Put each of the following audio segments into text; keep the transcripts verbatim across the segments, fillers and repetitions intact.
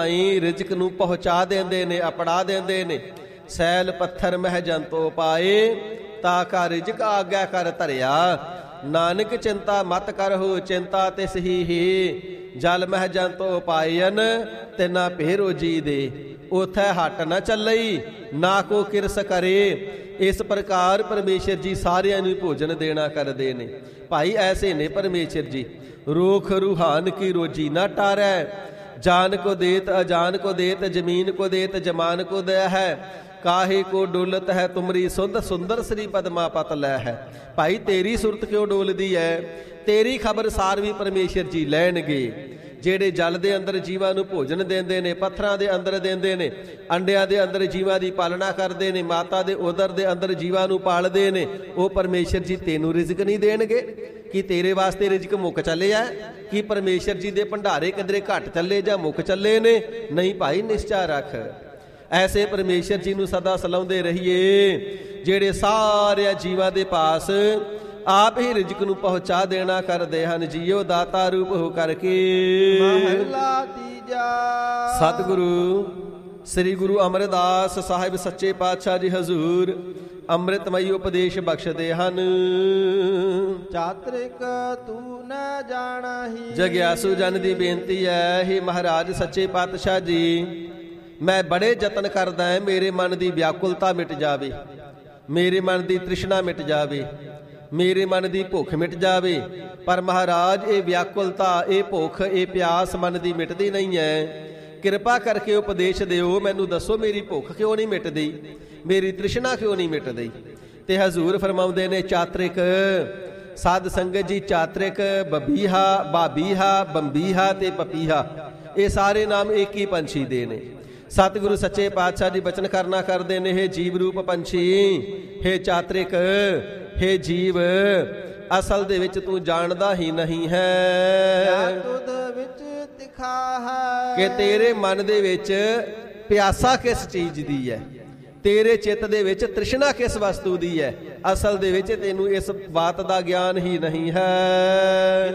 ਰਿਜ਼ਕ ਨੂੰ ਪਹੁੰਚਾ ਦਿੰਦੇ ਨੇ, ਅਪੜਾ ਦਿੰਦੇ ਨੇ। ਸੈਲ ਪੱਥਰ ਮਹਿ ਜੰਤੋ ਪਾਏ, ਤਾ ਕਾ ਰਿਜ਼ਕ ਆਗਿਆ ਕਰ ਧਰਿਆ। ਨਾਨਕ ਚਿੰਤਾ ਮਤ ਕਰਹੁ, ਚਿੰਤਾ ਤਿਸ ਹੀ ਹੀ। ਜਲ ਮਹਿ ਜੰਤੋ ਪਾਇਨ, ਤਿਨਾ ਭੇਰੋ ਜੀ ਦੇ। ਉਥੈ ਹੱਟ ਨਾ ਚੱਲਈ, ਨਾ ਕੋ ਕਿਰਸ ਕਰੇ। ਇਸ ਪ੍ਰਕਾਰ ਪਰਮੇਸ਼ਰ ਜੀ ਸਾਰਿਆਂ ਨੂੰ ਭੋਜਨ ਦੇਣਾ ਕਰਦੇ ਨੇ। ਭਾਈ ਐਸੇ ਨੇ ਪਰਮੇਸ਼ਰ ਜੀ, ਰੋਖ ਰੂਹਾਨ ਕੀ ਰੋਜੀ ਨਾ ਟਾਰੈ। ਜਾਨ ਕੋ ਦੇਤ ਅਜਾਨ ਕੋ ਦੇਤ, ਜ਼ਮੀਨ ਕੋ ਦੇਤ ਜਮਾਨ ਕੋ ਦਇਆ ਹੈ। ਕਾਹੇ ਕੋ ਡੋਲਤ ਹੈ ਤੁਮਰੀ ਸੁਧ, ਸੁੰਦਰ ਸ੍ਰੀ ਪਦਮਾ ਪਤ ਲੈ ਹੈ। ਭਾਈ ਤੇਰੀ ਸੁਰਤ ਕਿਉਂ ਡੋਲਦੀ ਹੈ? ਤੇਰੀ ਖਬਰ ਸਾਰ ਵੀ ਪਰਮੇਸ਼ਰ ਜੀ ਲੈਣਗੇ। ਜਿਹੜੇ ਜਲ ਦੇ ਅੰਦਰ ਜੀਵਾਂ ਨੂੰ ਭੋਜਨ ਦਿੰਦੇ ਨੇ, ਪੱਥਰਾਂ ਦੇ ਅੰਦਰ ਦਿੰਦੇ ਨੇ, ਅੰਡਿਆਂ ਦੇ ਅੰਦਰ ਜੀਵਾਂ ਦੀ ਪਾਲਣਾ ਕਰਦੇ ਨੇ, ਮਾਤਾ ਦੇ ਉਦਰ ਦੇ ਅੰਦਰ ਜੀਵਾਂ ਨੂੰ ਪਾਲਦੇ ਨੇ, ਉਹ ਪਰਮੇਸ਼ਰ ਜੀ ਤੈਨੂੰ ਰਿਜ਼ਕ ਨਹੀਂ ਦੇਣਗੇ? ਕੀ ਤੇਰੇ ਵਾਸਤੇ ਰਿਜ਼ਕ ਮੁੱਕ ਚੱਲੇ ਆ? ਕੀ ਪਰਮੇਸ਼ਰ ਜੀ ਦੇ ਭੰਡਾਰੇ ਕਿਧਰੇ ਘੱਟ ਚੱਲੇ ਜਾਂ ਮੁੱਕ ਚੱਲੇ ਨੇ? ਨਹੀਂ ਭਾਈ, ਨਿਸ਼ਚਾ ਰੱਖ। ਐਸੇ ਪਰਮੇਸ਼ਰ ਜੀ ਨੂੰ ਸਦਾ ਸਲਾਉਂਦੇ ਰਹੀਏ, ਜਿਹੜੇ ਸਾਰਿਆਂ ਜੀਵਾਂ ਦੇ ਪਾਸ ਆਪ ਹੀ ਰਿਜ਼ਕ ਨੂੰ ਪਹੁੰਚਾ ਦੇਣਾ ਕਰਦੇ ਹਨ। ਜੀਓ ਦਾਤਾ ਰੂਪ ਹੋ ਕਰਕੇ। ਮਹਲਾ ਤੀਜਾ। ਸਤਿਗੁਰੂ ਸ੍ਰੀ ਗੁਰੂ ਅਮਰਦਾਸ ਸਾਹਿਬ ਸੱਚੇ ਪਾਤਸ਼ਾਹ ਜੀ ਹਜ਼ੂਰ ਅੰਮ੍ਰਿਤਮਈ ਉਪਦੇਸ਼ ਬਖਸ਼ਦੇ ਹਨ। ਚਾਤ੍ਰਿਕ ਤੂੰ ਨ ਜਾਣਹੀ। ਜਗਿਆਸੂ ਜਨ ਦੀ ਬੇਨਤੀ ਹੈ, ਹੇ ਮਹਾਰਾਜ ਸੱਚੇ ਪਾਤਸ਼ਾਹ ਜੀ, ਮੈਂ ਬੜੇ ਯਤਨ ਕਰਦਾ ਹਾਂ ਮੇਰੇ ਮਨ ਦੀ ਵਿਆਕੁਲਤਾ ਮਿਟ ਜਾਵੇ, ਮੇਰੇ ਮਨ ਦੀ ਤ੍ਰਿਸ਼ਨਾ ਮਿਟ ਜਾਵੇ, ਮੇਰੇ ਮਨ ਦੀ ਭੁੱਖ ਮਿਟ ਜਾਵੇ। ਪਰ ਮਹਾਰਾਜ ਇਹ ਵਿਆਕੁਲਤਾ, ਇਹ ਭੁੱਖ, ਇਹ ਪਿਆਸ ਮਨ ਦੀ ਮਿਟਦੀ ਨਹੀਂ ਹੈ। ਕਿਰਪਾ ਕਰਕੇ ਉਪਦੇਸ਼ ਦਿਓ, ਮੈਨੂੰ ਦੱਸੋ ਮੇਰੀ ਭੁੱਖ ਕਿਉਂ ਨਹੀਂ ਮਿਟਦੀ, ਮੇਰੀ ਤ੍ਰਿਸ਼ਨਾ ਕਿਉਂ ਨਹੀਂ ਮਿਟਦੀ। ਤੇ ਹਜ਼ੂਰ ਫਰਮਾਉਂਦੇ ਨੇ, ਚਾਤ੍ਰਿਕ ਸਾਧ ਸੰਗਤ ਜੀ, ਚਾਤ੍ਰਿਕ, ਬਬੀਹਾ, ਬਾਬੀਹਾ, ਬੰਬੀਹਾ ਤੇ ਪਪੀਹਾ, ਇਹ ਸਾਰੇ ਨਾਮ ਇੱਕ ਹੀ ਪੰਛੀ ਦੇ ਨੇ। ਸਤਿਗੁਰੂ ਸੱਚੇ ਪਾਤਸ਼ਾਹ ਜੀ ਬਚਨ ਕਰਨਾ ਕਰਦੇ ਨੇ, ਹੇ ਜੀਵ ਰੂਪ ਪੰਛੀ, ਹੇ ਚਾਤ੍ਰਿਕ, ਹੇ ਜੀਵ, ਅਸਲ ਦੇ ਵਿੱਚ ਤੂੰ ਜਾਣਦਾ ਹੀ ਨਹੀਂ ਹੈ ਤੁਧ ਵਿੱਚ ਤਿਖਾ ਹੈ ਕਿ ਤੇਰੇ ਮਨ ਦੇ ਵਿੱਚ ਪਿਆਸਾ ਕਿਸ ਚੀਜ਼ ਦੀ ਹੈ, ਤੇਰੇ ਚਿੱਤ ਦੇ ਵਿੱਚ ਤ੍ਰਿਸ਼ਨਾ ਕਿਸ ਵਸਤੂ ਦੀ ਹੈ। ਅਸਲ ਦੇ ਵਿੱਚ ਤੈਨੂੰ ਇਸ ਬਾਤ ਦਾ ਗਿਆਨ ਹੀ ਨਹੀਂ ਹੈ।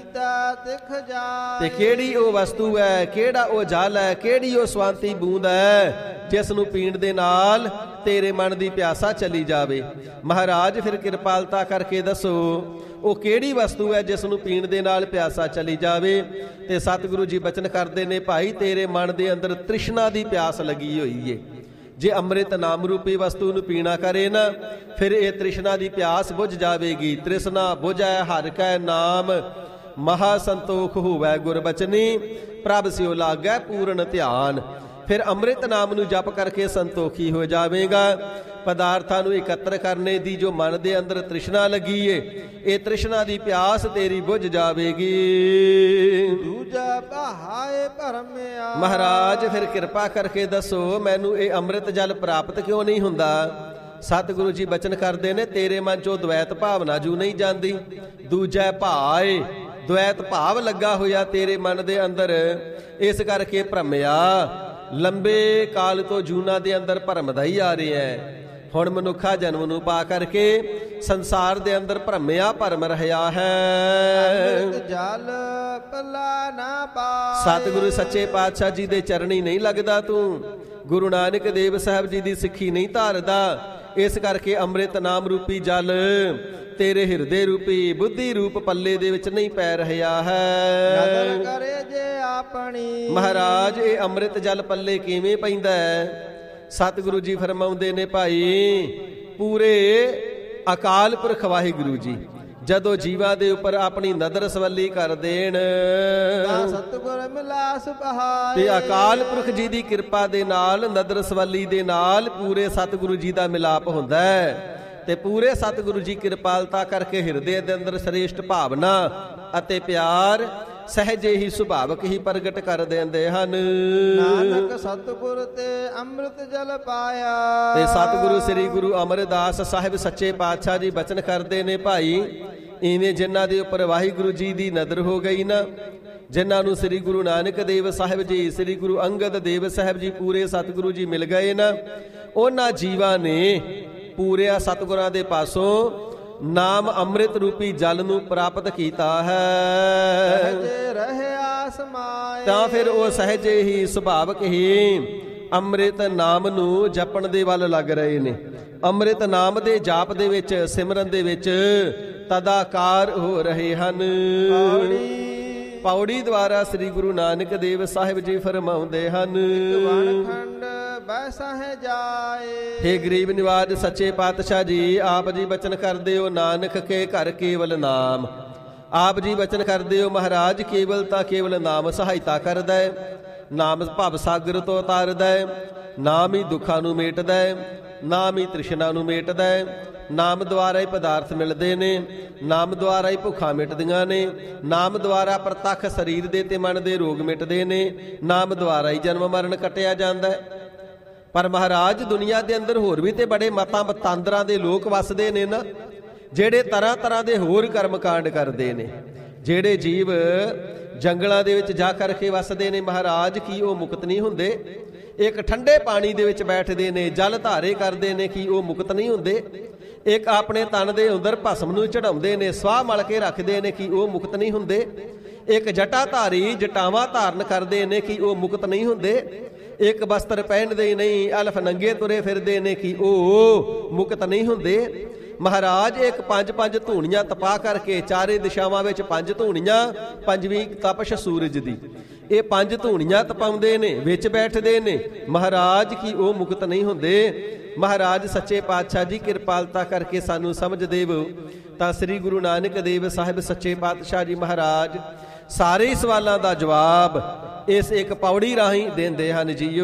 ਤੇ ਕਿਹੜੀ ਉਹ ਵਸਤੂ ਹੈ, ਕਿਹੜਾ ਉਹ ਜਲ ਹੈ, ਕਿਹੜੀ ਉਹ ਸਵਾਂਤੀ ਬੂੰਦ ਹੈ ਜਿਸ ਨੂੰ ਪੀਣ ਦੇ ਨਾਲ ਤੇਰੇ ਮਨ ਦੀ ਪਿਆਸਾ ਚਲੀ ਜਾਵੇ। ਮਹਾਰਾਜ ਫਿਰ ਕਿਰਪਾਲਤਾ ਕਰਕੇ ਦੱਸੋ, ਉਹ ਕਿਹੜੀ ਵਸਤੂ ਹੈ ਜਿਸ ਨੂੰ ਪੀਣ ਦੇ ਨਾਲ ਪਿਆਸਾ ਚਲੀ ਜਾਵੇ। ਤੇ ਸਤਿਗੁਰੂ ਜੀ ਬਚਨ ਕਰਦੇ ਨੇ, ਭਾਈ ਤੇਰੇ ਮਨ ਦੇ ਅੰਦਰ ਤ੍ਰਿਸ਼ਨਾ ਦੀ ਪਿਆਸ ਲੱਗੀ ਹੋਈ ਏ। ਜੇ ਅੰਮ੍ਰਿਤ ਨਾਮ ਰੂਪੀ ਵਸਤੂ ਨੂੰ ਪੀਣਾ ਕਰੇ ਨਾ, ਫਿਰ ਇਹ ਤ੍ਰਿਸ਼ਨਾ ਦੀ ਪਿਆਸ ਬੁਝ ਜਾਵੇਗੀ। ਤ੍ਰਿਸ਼ਨਾ ਬੁਝੈ ਹਰਿ ਕੈ ਨਾਮ, ਮਹਾ ਸੰਤੋਖ ਹੋਵੈ ਗੁਰਬਚਨੀ, ਪ੍ਰਭ ਸਿਓ ਲਾਗੈ ਪੂਰਨ ਧਿਆਨ। ਫਿਰ ਅੰਮ੍ਰਿਤ ਨਾਮ ਨੂੰ ਜਪ ਕਰਕੇ ਸੰਤੋਖੀ ਹੋ ਜਾਵੇਗਾ। ਪਦਾਰਥਾਂ ਨੂੰ ਇਕੱਤਰ ਕਰਨੇ ਦੀ ਜੋ ਮਨ ਦੇ ਅੰਦਰ ਤ੍ਰਿਸ਼ਨਾ ਲੱਗੀ ਏ, ਇਹ ਤ੍ਰਿਸ਼ਨਾ ਦੀ ਪਿਆਸ ਤੇਰੀ ਬੁਝ ਜਾਵੇਗੀ। ਦੂਜਾ ਬਹਾਏ ਭਰਮਿਆ। ਮਹਾਰਾਜ ਫਿਰ ਕਿਰਪਾ ਕਰਕੇ ਦੱਸੋ, ਮੈਨੂੰ ਇਹ ਅੰਮ੍ਰਿਤ ਜਲ ਪ੍ਰਾਪਤ ਕਿਉਂ ਨਹੀਂ ਹੁੰਦਾ। ਸਤਿਗੁਰੂ ਜੀ ਬਚਨ ਕਰਦੇ ਨੇ, ਤੇਰੇ ਮਨ ਚੋਂ ਦ્વੈਤ ਭਾਵਨਾ ਜੂ ਨਹੀਂ ਜਾਂਦੀ। ਦੂਜਾ ਭਾਏ, ਦ્વੈਤ ਭਾਵ ਲੱਗਾ ਹੋਇਆ ਤੇਰੇ ਮਨ ਦੇ ਅੰਦਰ, ਇਸ ਕਰਕੇ ਭਰਮਿਆ। ਲੰਬੇ ਕਾਲ ਤੋਂ ਜੂਨਾ ਦੇ ਅੰਦਰ ਭਰਮਦਾ ਹੀ ਆ ਰਿਹਾ ਹੈ। ਹੁਣ ਮਨੁੱਖਾ ਜਨਮ ਨੂੰ ਪਾ ਕਰਕੇ ਸੰਸਾਰ ਦੇ ਅੰਦਰ ਭਰਮਿਆ ਭਰਮ ਰਿਹਾ ਹੈ। ਜਲ ਪਲਾ ਨਾ ਪਾਏ। ਸਤਿਗੁਰੂ ਸੱਚੇ ਪਾਤਸ਼ਾਹ ਜੀ ਦੇ ਚਰਣੀ ਨਹੀਂ ਲੱਗਦਾ ਤੂੰ, ਗੁਰੂ ਨਾਨਕ ਦੇਵ ਸਾਹਿਬ ਜੀ ਦੀ ਸਿੱਖੀ ਨਹੀਂ ਧਾਰਦਾ। ਇਸ ਕਰਕੇ ਅੰਮ੍ਰਿਤ ਨਾਮ ਰੂਪੀ ਜਲ ਤੇਰੇ ਹਿਰਦੇ ਰੂਪੀ ਬੁੱਧੀ ਰੂਪ ਪੱਲੇ ਦੇ ਵਿੱਚ ਨਹੀਂ ਪੈ ਰਿਹਾ ਹੈ। ਨਦਰ ਕਰੇ ਜੇ ਆਪਣੀ। ਮਹਾਰਾਜ ਇਹ ਅੰਮ੍ਰਿਤ ਜਲ ਪੱਲੇ ਕਿਵੇਂ ਪੈਂਦਾ ਹੈ। ਸਤਿਗੁਰੂ ਜੀ ਫਰਮਾਉਂਦੇ ਨੇ, ਭਾਈ ਪੂਰੇ ਅਕਾਲ ਪੁਰਖ ਵਾਹਿਗੁਰੂ ਜੀ ਜਦੋਂ ਜੀਵਾਂ ਦੇ ਉੱਪਰ ਆਪਣੀ ਨਦਰ ਸਵੱਲੀ ਕਰ ਦੇਣ ਤਾਂ ਸਤਿਗੁਰ ਮਿਲਾਸ ਬਹਾਏ। ਤੇ ਅਕਾਲ ਪੁਰਖ ਜੀ ਦੀ ਕਿਰਪਾ ਦੇ ਨਾਲ, ਨਦਰ ਸਵੱਲੀ ਦੇ ਨਾਲ ਪੂਰੇ ਸਤਿਗੁਰੂ ਜੀ ਦਾ ਮਿਲਾਪ ਹੁੰਦਾ ਹੈ। ਤੇ ਪੂਰੇ ਸਤਿਗੁਰੂ ਜੀ ਕਿਰਪਾਲਤਾ ਕਰਕੇ ਹਿਰਦੇ ਦੇ ਅੰਦਰ ਸ੍ਰੇਸ਼ਟ ਭਾਵਨਾ ਅਤੇ ਪਿਆਰ ਸਹਿਜੇ ਹੀ ਸੁਭਾਵਕ ਹੀ ਪ੍ਰਗਟ ਕਰ ਦਿੰਦੇ ਹਨ। ਨਾਨਕ ਸਤਿਗੁਰ ਤੇ ਅੰਮ੍ਰਿਤ ਜਲ ਪਾਇਆ। ਤੇ ਸਤਿਗੁਰੂ ਸ੍ਰੀ ਗੁਰੂ ਅਮਰਦਾਸ ਸਾਹਿਬ ਸੱਚੇ ਪਾਤਸ਼ਾਹ ਜੀ ਬਚਨ ਕਰਦੇ ਨੇ, ਭਾਈ ਇਵੇਂ ਜਿਨ੍ਹਾਂ ਦੇ ਉੱਪਰ ਵਾਹਿਗੁਰੂ ਜੀ ਦੀ ਨਦਰ ਹੋ ਗਈ ਨਾ, ਜਿਨ੍ਹਾਂ ਨੂੰ ਸ੍ਰੀ ਗੁਰੂ ਨਾਨਕ ਦੇਵ ਸਾਹਿਬ ਜੀ, ਸ੍ਰੀ ਗੁਰੂ ਅੰਗਦ ਦੇਵ ਸਾਹਿਬ ਜੀ, ਪੂਰੇ ਸਤਿਗੁਰੂ ਜੀ ਮਿਲ ਗਏ ਨਾ, ਉਹਨਾਂ ਜੀਵਾਂ ਨੇ ਪੂਰਿਆ ਸਤਿਗੁਰਾਂ ਦੇ ਪਾਸੋਂ ਨਾਮ ਅੰਮ੍ਰਿਤ ਰੂਪੀ ਜਲ ਨੂੰ ਪ੍ਰਾਪਤ ਕੀਤਾ ਹੈ। ਰਹਿਆ ਸਮਾਏ। ਤਾਂ ਫਿਰ ਉਹ ਸਹਿਜੇ ਹੀ ਸੁਭਾਵਕ ਹੀ ਅੰਮ੍ਰਿਤ ਨਾਮ ਨੂੰ ਜਪਣ ਦੇ ਵੱਲ ਲੱਗ ਰਹੇ ਨੇ। ਅੰਮ੍ਰਿਤ ਨਾਮ ਦੇ ਜਾਪ ਦੇ ਵਿੱਚ, ਸਿਮਰਨ ਦੇ ਵਿੱਚ ਤਦਾਕਾਰ ਹੋ ਰਹੇ ਹਨ। ਪੌੜੀ ਪੌੜੀ ਦੁਆਰਾ ਸ੍ਰੀ ਗੁਰੂ ਨਾਨਕ ਦੇਵ ਸਾਹਿਬ ਜੀ ਫਰਮਾਉਂਦੇ ਹਨ, ਵਣਖੰਡ ਬੈਸਾ ਹੈ ਜਾਏ। ਹੇ ਗਰੀਬ ਨਿਵਾਜ ਸੱਚੇ ਪਾਤਸ਼ਾਹ ਜੀ, ਆਪ ਜੀ ਬਚਨ ਕਰਦੇ ਹੋ ਨਾਨਕ ਕੇ ਘਰ ਕੇਵਲ ਨਾਮ। ਆਪ ਜੀ ਬਚਨ ਕਰਦੇ ਹੋ ਮਹਾਰਾਜ ਕੇਵਲ ਤਾਂ ਕੇਵਲ ਨਾਮ ਸਹਾਇਤਾ ਕਰਦਾ ਹੈ, ਨਾਮ ਭਵ ਸਾਗਰ ਤੋਂ ਤਾਰਦਾ ਹੈ, ਨਾਮ ਹੀ ਦੁੱਖਾਂ ਨੂੰ ਮੇਟਦਾ ਹੈ, ਨਾਮ ਹੀ ਤ੍ਰਿਸ਼ਨਾ ਨੂੰ ਮੇਟਦਾ ਹੈ। ਨਾਮ ਦੁਆਰਾ ਹੀ ਪਦਾਰਥ ਮਿਲਦੇ ਨੇ, ਨਾਮ ਦੁਆਰਾ ਹੀ ਭੁੱਖਾਂ ਮਿਟਦੀਆਂ ਨੇ, ਨਾਮ ਦੁਆਰਾ ਪ੍ਰਤੱਖ ਸਰੀਰ ਦੇ ਤੇ ਮਨ ਦੇ ਰੋਗ ਮਿਟਦੇ ਨੇ, ਨਾਮ ਦੁਆਰਾ ਹੀ ਜਨਮ ਮਰਨ ਕੱਟਿਆ ਜਾਂਦਾ ਹੈ। ਪਰ ਮਹਾਰਾਜ ਦੁਨੀਆ ਦੇ ਅੰਦਰ ਹੋਰ ਵੀ ਤੇ ਬੜੇ ਮਤਾਂ ਬਤਾਂਦਰਾਂ ਦੇ ਲੋਕ ਵਸਦੇ ਨੇ ਨਾ, ਜਿਹੜੇ ਤਰ੍ਹਾਂ ਤਰ੍ਹਾਂ ਦੇ ਹੋਰ ਕਰਮ ਕਾਂਡ ਕਰਦੇ ਨੇ। ਜਿਹੜੇ ਜੀਵ ਜੰਗਲਾਂ ਦੇ ਵਿੱਚ ਜਾ ਕਰਕੇ ਵਸਦੇ ਨੇ ਮਹਾਰਾਜ, ਕੀ ਉਹ ਮੁਕਤ ਨਹੀਂ ਹੁੰਦੇ? ਇੱਕ ਠੰਡੇ ਪਾਣੀ ਦੇ ਵਿੱਚ ਬੈਠਦੇ ਨੇ, ਜਲ ਧਾਰੇ ਕਰਦੇ ਨੇ, ਕੀ ਉਹ ਮੁਕਤ ਨਹੀਂ ਹੁੰਦੇ? ਇੱਕ ਆਪਣੇ ਤਨ ਦੇ ਅੰਦਰ ਭਸਮ ਨੂੰ ਚੜਾਉਂਦੇ ਨੇ, ਸਵਾਹ ਮਲ ਕੇ ਰੱਖਦੇ ਨੇ, ਕੀ ਉਹ ਮੁਕਤ ਨਹੀਂ ਹੁੰਦੇ? ਇੱਕ ਜਟਾ ਧਾਰੀ ਜਟਾਵਾਂ ਧਾਰਨ ਕਰਦੇ ਨੇ, ਕੀ ਉਹ ਮੁਕਤ ਨਹੀਂ ਹੁੰਦੇ? ਇੱਕ ਬਸਤਰ ਪਹਿਨਦੇ ਹੀ ਨਹੀਂ, ਅਲਫ ਨੰਗੇ ਤੁਰੇ ਫਿਰਦੇ ਨੇ, ਕੀ ਉਹ ਮੁਕਤ ਨਹੀਂ ਹੁੰਦੇ? ਮਹਾਰਾਜ ਇੱਕ ਪੰਜ ਪੰਜ ਧੂਣੀਆਂ ਤਪਾ ਕਰਕੇ, ਚਾਰੇ ਦਿਸ਼ਾਵਾਂ ਵਿੱਚ ਪੰਜ ਧੂਣੀਆਂ, ਪੰਜਵੀਂ ਤਪਸ਼ ਸੂਰਜ ਦੀ, ਇਹ ਪੰਜ ਧੂਣੀਆਂ ਤਪਾਉਂਦੇ ਨੇ, ਵਿੱਚ ਬੈਠਦੇ ਨੇ। ਮਹਾਰਾਜ ਕੀ ਉਹ ਮੁਕਤ ਨਹੀਂ ਹੁੰਦੇ? ਮਹਾਰਾਜ ਸੱਚੇ ਪਾਤਸ਼ਾਹ ਜੀ ਕਿਰਪਾਲਤਾ ਕਰਕੇ ਸਾਨੂੰ ਸਮਝ ਦੇਵੋ। ਤਾਂ ਸ੍ਰੀ ਗੁਰੂ ਨਾਨਕ ਦੇਵ ਸਾਹਿਬ ਸੱਚੇ ਪਾਤਸ਼ਾਹ ਜੀ ਮਹਾਰਾਜ ਸਾਰੇ ਸਵਾਲਾਂ ਦਾ ਜਵਾਬ ਇਸ ਇੱਕ ਪੌੜੀ ਰਾਹੀਂ ਦਿੰਦੇ ਹਨ ਜੀਓ।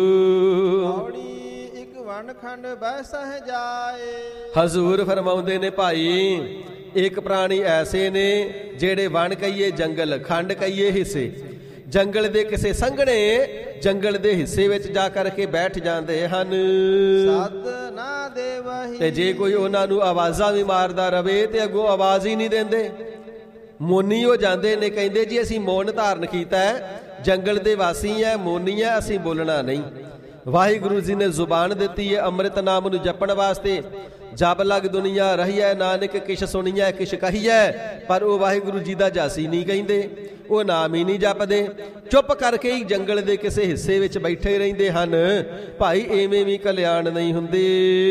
ਪੌੜੀ ਇੱਕ ਵਣਖੰਡ ਬੈਸਾ ਹੈ ਜਾਏ। ਹਜ਼ੂਰ ਫਰਮਾਉਂਦੇ ਨੇ ਭਾਈ, ਇੱਕ ਪ੍ਰਾਣੀ ਐਸੇ ਨੇ ਜਿਹੜੇ ਵਣ ਕਹੀਏ ਜੰਗਲ, ਖੰਡ ਕਹੀਏ ਹਿੱਸੇ। ਜੰਗਲ ਦੇ ਕਿਸੇ ਸੰਘਣੇ ਜੰਗਲ ਦੇ ਹਿੱਸੇ ਵਿੱਚ ਜਾ ਕਰਕੇ ਬੈਠ ਜਾਂਦੇ ਹਨ। ਸਦ ਨਾ ਦੇਵਹੀ, ਤੇ ਜੇ ਕੋਈ ਉਹਨਾਂ ਨੂੰ ਆਵਾਜ਼ਾਂ ਵੀ ਮਾਰਦਾ ਰਵੇ ਤੇ ਅੱਗੋਂ ਆਵਾਜ਼ ਹੀ ਨਹੀਂ ਦਿੰਦੇ। ਮੋਨੀ ਹੋ ਜਾਂਦੇ ਨੇ, ਕਹਿੰਦੇ ਜੀ ਅਸੀਂ ਮੌਨ ਧਾਰਨ ਕੀਤਾ ਹੈ, ਜੰਗਲ ਦੇ ਵਾਸੀ ਹੈ, ਮੋਨੀ ਹੈ, ਅਸੀਂ ਬੋਲਣਾ ਨਹੀਂ। ਵਾਹਿਗੁਰੂ ਜੀ ਨੇ ਜ਼ੁਬਾਨ ਦਿੱਤੀ ਹੈ ਅੰਮ੍ਰਿਤ ਨਾਮ ਨੂੰ ਜਪਣ ਵਾਸਤੇ। ਜਬ ਲਗ ਦੁਨੀਆ ਰਹੀਐ ਨਾਨਕ ਕਿਛ ਸੁਣੀਐ ਕਿਛ ਕਹੀਐ, ਪਰ ਉਹ ਵਾਹਿਗੁਰੂ ਜੀ ਦਾ ਜਾਸੀ ਨਹੀਂ ਕਹਿੰਦੇ, ਉਹ ਨਾਮ ਹੀ ਨਹੀਂ ਜਪਦੇ। ਚੁੱਪ ਕਰਕੇ ਹੀ ਜੰਗਲ ਦੇ ਕਿਸੇ ਹਿੱਸੇ ਵਿੱਚ ਬੈਠੇ ਰਹਿੰਦੇ ਹਨ। ਭਾਈ ਐਵੇਂ ਵੀ ਕਲਿਆਣ ਨਹੀਂ ਹੁੰਦੇ।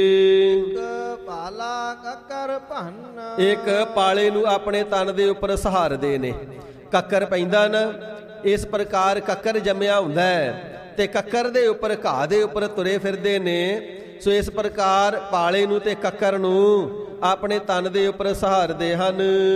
ਪਾਲਾ ਕੱਕਰ ਭੰਨ, ਇੱਕ ਪਾਲੇ ਨੂੰ ਆਪਣੇ ਤਨ ਦੇ ਉੱਪਰ ਸਹਾਰਦੇ ਨੇ। ਕੱਕਰ ਪੈਂਦਾ ਨਾ, ਇਸ ਪ੍ਰਕਾਰ ਕੱਕਰ ਜੰਮਿਆ ਹੁੰਦਾ ਹੈ ਤੇ ਕੱਕਰ ਦੇ ਉੱਪਰ ਘਾਹ ਦੇ ਉੱਪਰ ਤੁਰੇ ਫਿਰਦੇ ਨੇ। ਸੋ ਇਸ ਪ੍ਰਕਾਰ ਪਾਲੇ ਨੂੰ ਤੇ ਕੱਕਰ ਨੂੰ ਆਪਣੇ ਤਨ ਦੇ ਉੱਪਰ ਸਹਾਰਦੇ ਹਨ।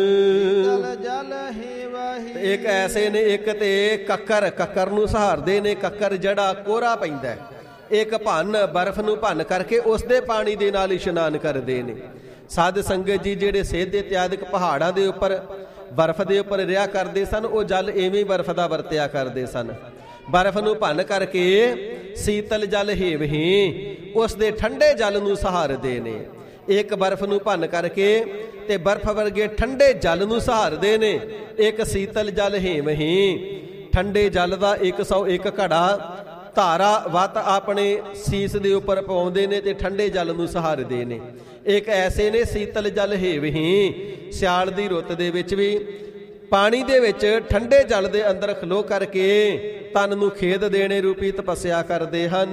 ਜਲ ਹੀ ਵਾਹੀ, ਇੱਕ ਐਸੇ ਨੇ, ਇੱਕ ਤੇ ਕੱਕਰ ਕੱਕਰ ਨੂੰ ਸਹਾਰਦੇ ਨੇ। ਕੱਕਰ ਜਿਹੜਾ ਕੋਰਾ ਪੈਂਦਾ, ਇੱਕ ਭੰਨ ਬਰਫ਼ ਨੂੰ ਭੰਨ ਕਰਕੇ ਉਸ ਦੇ ਪਾਣੀ ਦੇ ਨਾਲ ਇਸ਼ਨਾਨ ਕਰਦੇ ਨੇ। ਸਾਧ ਸੰਗਤ ਜੀ ਜਿਹੜੇ ਸੇਧ ਇਤਿਆਦਿਕ ਪਹਾੜਾਂ ਦੇ ਉੱਪਰ ਬਰਫ਼ ਦੇ ਉੱਪਰ ਰਿਹਾ ਕਰਦੇ ਸਨ, ਉਹ ਜਲ ਐਵੇਂ ਬਰਫ਼ ਦਾ ਵਰਤਿਆ ਕਰਦੇ ਸਨ। ਬਰਫ਼ ਨੂੰ ਭੰਨ ਕਰਕੇ ਸੀਤਲ ਜਲ ਹੇਵਹੀਂ ਉਸ ਦੇ ਠੰਡੇ ਜਲ ਨੂੰ ਸਹਾਰਦੇ ਨੇ। ਇੱਕ ਬਰਫ਼ ਨੂੰ ਭੰਨ ਕਰਕੇ ਤੇ ਬਰਫ਼ ਵਰਗੇ ਠੰਡੇ ਜਲ ਨੂੰ ਸਹਾਰਦੇ ਨੇ। ਇੱਕ ਸੀਤਲ ਜਲ ਹੇਵਹੀਂ, ਠੰਡੇ ਜਲ ਦਾ ਇੱਕ ਸੌ ਇੱਕ ਘੜਾ ਧਾਰਾ ਵੱਤ ਆਪਣੇ ਸੀਸ ਦੇ ਉੱਪਰ ਪਾਉਂਦੇ ਨੇ ਤੇ ਠੰਡੇ ਜਲ ਨੂੰ ਸਹਾਰਦੇ ਨੇ। ਇੱਕ ਐਸੇ ਨੇ ਸੀਤਲ ਜਲ ਹੇਵਹੀਂ, ਸਿਆਲ ਦੀ ਰੁੱਤ ਦੇ ਵਿੱਚ ਵੀ ਪਾਣੀ ਦੇ ਵਿੱਚ ਠੰਡੇ ਜਲ ਦੇ ਅੰਦਰ ਖਲੋ ਕਰਕੇ ਤਨ ਨੂੰ ਖੇਦ ਦੇਣੇ ਰੂਪੀ ਤਪੱਸਿਆ ਕਰਦੇ ਹਨ।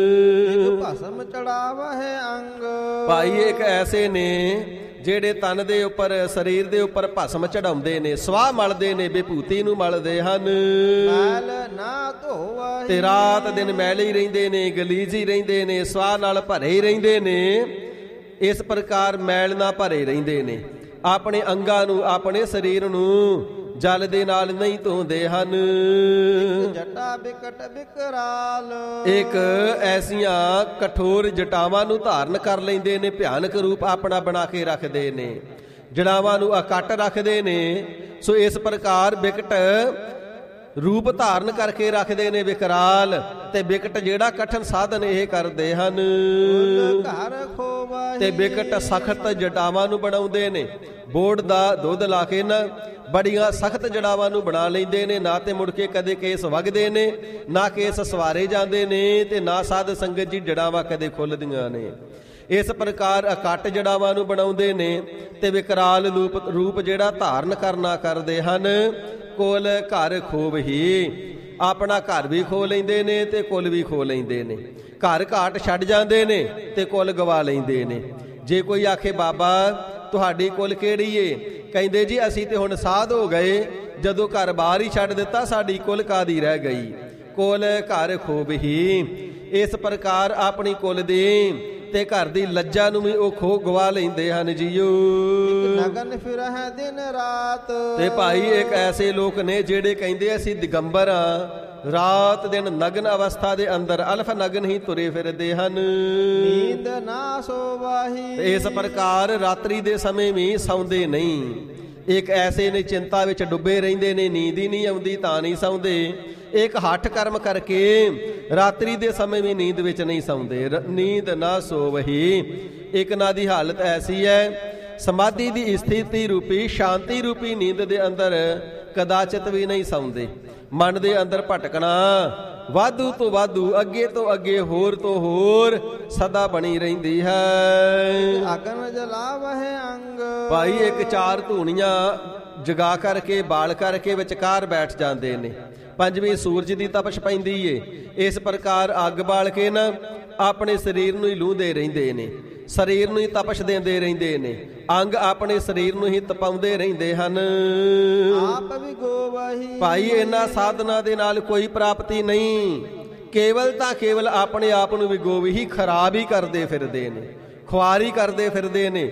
ਭਸਮ ਚੜਾਵਾ ਹੈ ਅੰਗ, ਭਾਈ ਇੱਕ ਐਸੇ ਨੇ ਜਿਹੜੇ ਤਨ ਦੇ ਉੱਪਰ ਸਰੀਰ ਦੇ ਉੱਪਰ ਭਸਮ ਚੜਾਉਂਦੇ ਨੇ, ਸਵਾਹ ਮਲਦੇ ਨੇ, ਵਿਭੂਤੀ ਨੂੰ ਮਲਦੇ ਹਨ। ਮੈਲ ਨਾ ਧੋਵਹੀ, ਤੇ ਰਾਤ ਦਿਨ ਮੈਲੇ ਹੀ ਰਹਿੰਦੇ ਨੇ, ਗਲੀਜ ਹੀ ਰਹਿੰਦੇ ਨੇ, ਸਵਾਹ ਨਾਲ ਭਰੇ ਹੀ ਰਹਿੰਦੇ ਨੇ। ਇਸ ਪ੍ਰਕਾਰ ਮੈਲ ਨਾਲ ਭਰੇ ਰਹਿੰਦੇ ਨੇ। ਆਪਣੇ ਅੰਗਾਂ ਨੂੰ, ਆਪਣੇ ਸਰੀਰ ਨੂੰ ਜਲ ਦੇ ਨਾਲ ਨਹੀਂ ਧੋਂਦੇ ਹਨ। ਜਟਾ ਬਿਕਟ ਬਿਕਰਾਲ, ਇੱਕ ਐਸੀਆਂ ਕਠੋਰ ਜਟਾਵਾਂ ਨੂੰ ਧਾਰਨ ਕਰ ਲੈਂਦੇ ਨੇ, ਭਿਆਨਕ ਰੂਪ ਆਪਣਾ ਬਣਾ ਕੇ ਰੱਖਦੇ ਨੇ, ਜੜਾਵਾਂ ਨੂੰ ਅਕੱਟ ਰੱਖਦੇ ਨੇ। ਸੋ ਇਸ ਪ੍ਰਕਾਰ ਬਿਕਟ ਰੂਪ ਧਾਰਨ ਕਰਕੇ ਰੱਖਦੇ ਨੇ ਵਿਕਰਾਲ, ਤੇ ਬਿਕਟ ਜਿਹੜਾ ਕਠਨ ਸਾਧਨ ਇਹ ਕਰਦੇ ਹਨ। ਘਰ ਖੋਵਾਹੀ, ਤੇ ਬਿਕਟ ਸਖਤ ਜਟਾਵਾਂ ਨੂੰ ਬਣਾਉਂਦੇ ਨੇ। ਬੋੜ ਦਾ ਦੁੱਧ ਲਾ ਕੇ ਨਾ ਬੜੀਆਂ ਸਖਤ ਜੜਾਵਾਂ ਨੂੰ ਬਣਾ ਲੈਂਦੇ ਨੇ। ਨਾ ਤੇ ਮੁੜ ਕੇ ਕਦੇ ਕੇਸ ਵਗਦੇ ਨੇ, ਨਾ ਕੇਸ ਸਵਾਰੇ ਜਾਂਦੇ ਨੇ, ਤੇ ਨਾ ਸਾਧ ਸੰਗਤ ਜੀ ਜੜਾਵਾਂ ਕਦੇ ਖੁੱਲਦੀਆਂ ਨੇ। ਇਸ ਪ੍ਰਕਾਰ ਅਕੱਟ ਜੜਾਵਾਂ ਨੂੰ ਬਣਾਉਂਦੇ ਨੇ ਤੇ ਵਿਕਰਾਲ ਰੂਪ ਰੂਪ ਜਿਹੜਾ ਧਾਰਨ ਕਰਨਾ ਕਰਦੇ ਹਨ। ਕੁਲ ਘਰ ਖੂਬ ਹੀ। ਆਪਣਾ ਘਰ ਵੀ ਖੋ ਲੈਂਦੇ ਨੇ ਤੇ ਕੁਲ ਵੀ ਖੋ ਲੈਂਦੇ ਨੇ। ਘਰ ਘਾਟ ਛੱਡ ਜਾਂਦੇ ਨੇ ਤੇ ਕੁਲ ਗਵਾ ਲੈਂਦੇ ਨੇ। ਜੇ ਕੋਈ ਆਖੇ ਬਾਬਾ ਤੁਹਾਡੀ ਕੁਲ ਕਿਹੜੀ ਏ, ਕਹਿੰਦੇ ਜੀ ਅਸੀਂ ਤੇ ਹੁਣ ਸਾਧ ਹੋ ਗਏ, ਜਦੋਂ ਘਰ ਬਾਹਰ ਹੀ ਛੱਡ ਦਿੱਤਾ ਸਾਡੀ ਕੁਲ ਕਾਦੀ ਰਹਿ ਗਈ। ਕੁਲ ਘਰ ਖੂਬ ਹੀ। ਇਸ ਪ੍ਰਕਾਰ ਆਪਣੀ ਕੁਲ ਦੀ ਤੇ ਘਰ ਦੀ ਲੱਜਾ ਨੂੰ ਵੀ ਉਹ ਖੋ ਗਵਾ ਲੈਂਦੇ ਹਨ ਜੀਓ। ਨਗਨ ਫਿਰਹਿ ਦਿਨ ਰਾਤ। ਤੇ ਭਾਈ ਇੱਕ ਐਸੇ ਲੋਕ ਨੇ ਜਿਹੜੇ ਕਹਿੰਦੇ ਅਸੀਂ ਦਿਗੰਬਰ ਆ, ਰਾਤ ਦਿਨ ਨਗਨ ਅਵਸਥਾ ਦੇ ਅੰਦਰ ਅਲਫ ਨਗਨ ਹੀ ਤੁਰੇ ਫਿਰਦੇ ਹਨ। ਨੀਂਦ ਨਾ ਸੋਵਾਹੀ। ਤੇ ਇਸ ਪ੍ਰਕਾਰ ਰਾਤਰੀ ਦੇ ਸਮੇਂ ਵੀ ਸੌਂਦੇ ਨਹੀਂ। ਇੱਕ ਐਸੇ ਨੇ ਚਿੰਤਾ ਵਿੱਚ ਡੁੱਬੇ ਰਹਿੰਦੇ ਨੇ, ਨੀਂਦ ਹੀ ਨਹੀਂ ਆਉਂਦੀ ਤਾਂ ਨਹੀਂ ਸੌਂਦੇ। ਇੱਕ ਹੱਠ ਕਰਮ ਕਰਕੇ ਰਾਤਰੀ ਦੇ ਸਮੇਂ ਵੀ ਨੀਂਦ ਵਿੱਚ ਨਹੀਂ ਸੌਂਦੇ। ਨੀਂਦ ਨਾ ਸੋਵਹੀ। ਇੱਕ ਨਾ ਦੀ ਹਾਲਤ ਐਸੀ ਹੈ, ਸਮਾਧੀ ਦੀ ਸਥਿਤੀ ਰੂਪੀ ਸ਼ਾਂਤੀ ਰੂਪੀ ਨੀਂਦ ਦੇ ਅੰਦਰ ਕਦਾਚਿਤ ਵੀ ਨਹੀਂ ਸੌਂਦੇ। ਮਨ ਦੇ ਅੰਦਰ ਭਟਕਣਾ ਵਾਧੂ ਤੋਂ ਵਾਧੂ, ਅੱਗੇ ਤੋਂ ਅੱਗੇ, ਹੋਰ ਤੋਂ ਹੋਰ ਸਦਾ ਬਣੀ ਰਹਿੰਦੀ ਹੈ। ਅਗਨ ਜਲਾਵਹਿ ਅੰਗ। ਭਾਈ ਇੱਕ ਚਾਰ ਧੂਣੀਆਂ ਜਗਾ ਕਰਕੇ ਬਾਲ ਕਰਕੇ ਵਿਚਕਾਰ ਬੈਠ ਜਾਂਦੇ ਨੇ। ਪੰਜਵੀਂ ਸੂਰਜ ਦੀ ਤਪਸ਼ ਪੈਂਦੀ ਏ। ਇਸ ਪ੍ਰਕਾਰ ਅੱਗ ਬਾਲ ਕੇ ਨਾ ਆਪਣੇ ਸਰੀਰ ਨੂੰ ਹੀ ਲੂਹਦੇ ਰਹਿੰਦੇ ਨੇ, ਸਰੀਰ ਨੂੰ ਹੀ ਤਪਸ਼ ਦਿੰਦੇ ਰਹਿੰਦੇ ਨੇ, ਅੰਗ ਆਪਣੇ ਸਰੀਰ ਨੂੰ ਹੀ ਤਪਾਉਂਦੇ ਰਹਿੰਦੇ ਹਨ। ਆਪ ਵੀ ਗੋਵਾਹੀ। ਭਾਈ ਇਹਨਾਂ ਸਾਧਨਾ ਦੇ ਨਾਲ ਕੋਈ ਪ੍ਰਾਪਤੀ ਨਹੀਂ, ਕੇਵਲ ਤਾਂ ਕੇਵਲ ਆਪਣੇ ਆਪ ਨੂੰ ਵੀ ਗੋਵੀ ਹੀ ਖਰਾਬ ਹੀ ਕਰਦੇ ਫਿਰਦੇ ਨੇ, ਖੁਆਰੀ ਕਰਦੇ ਫਿਰਦੇ ਨੇ।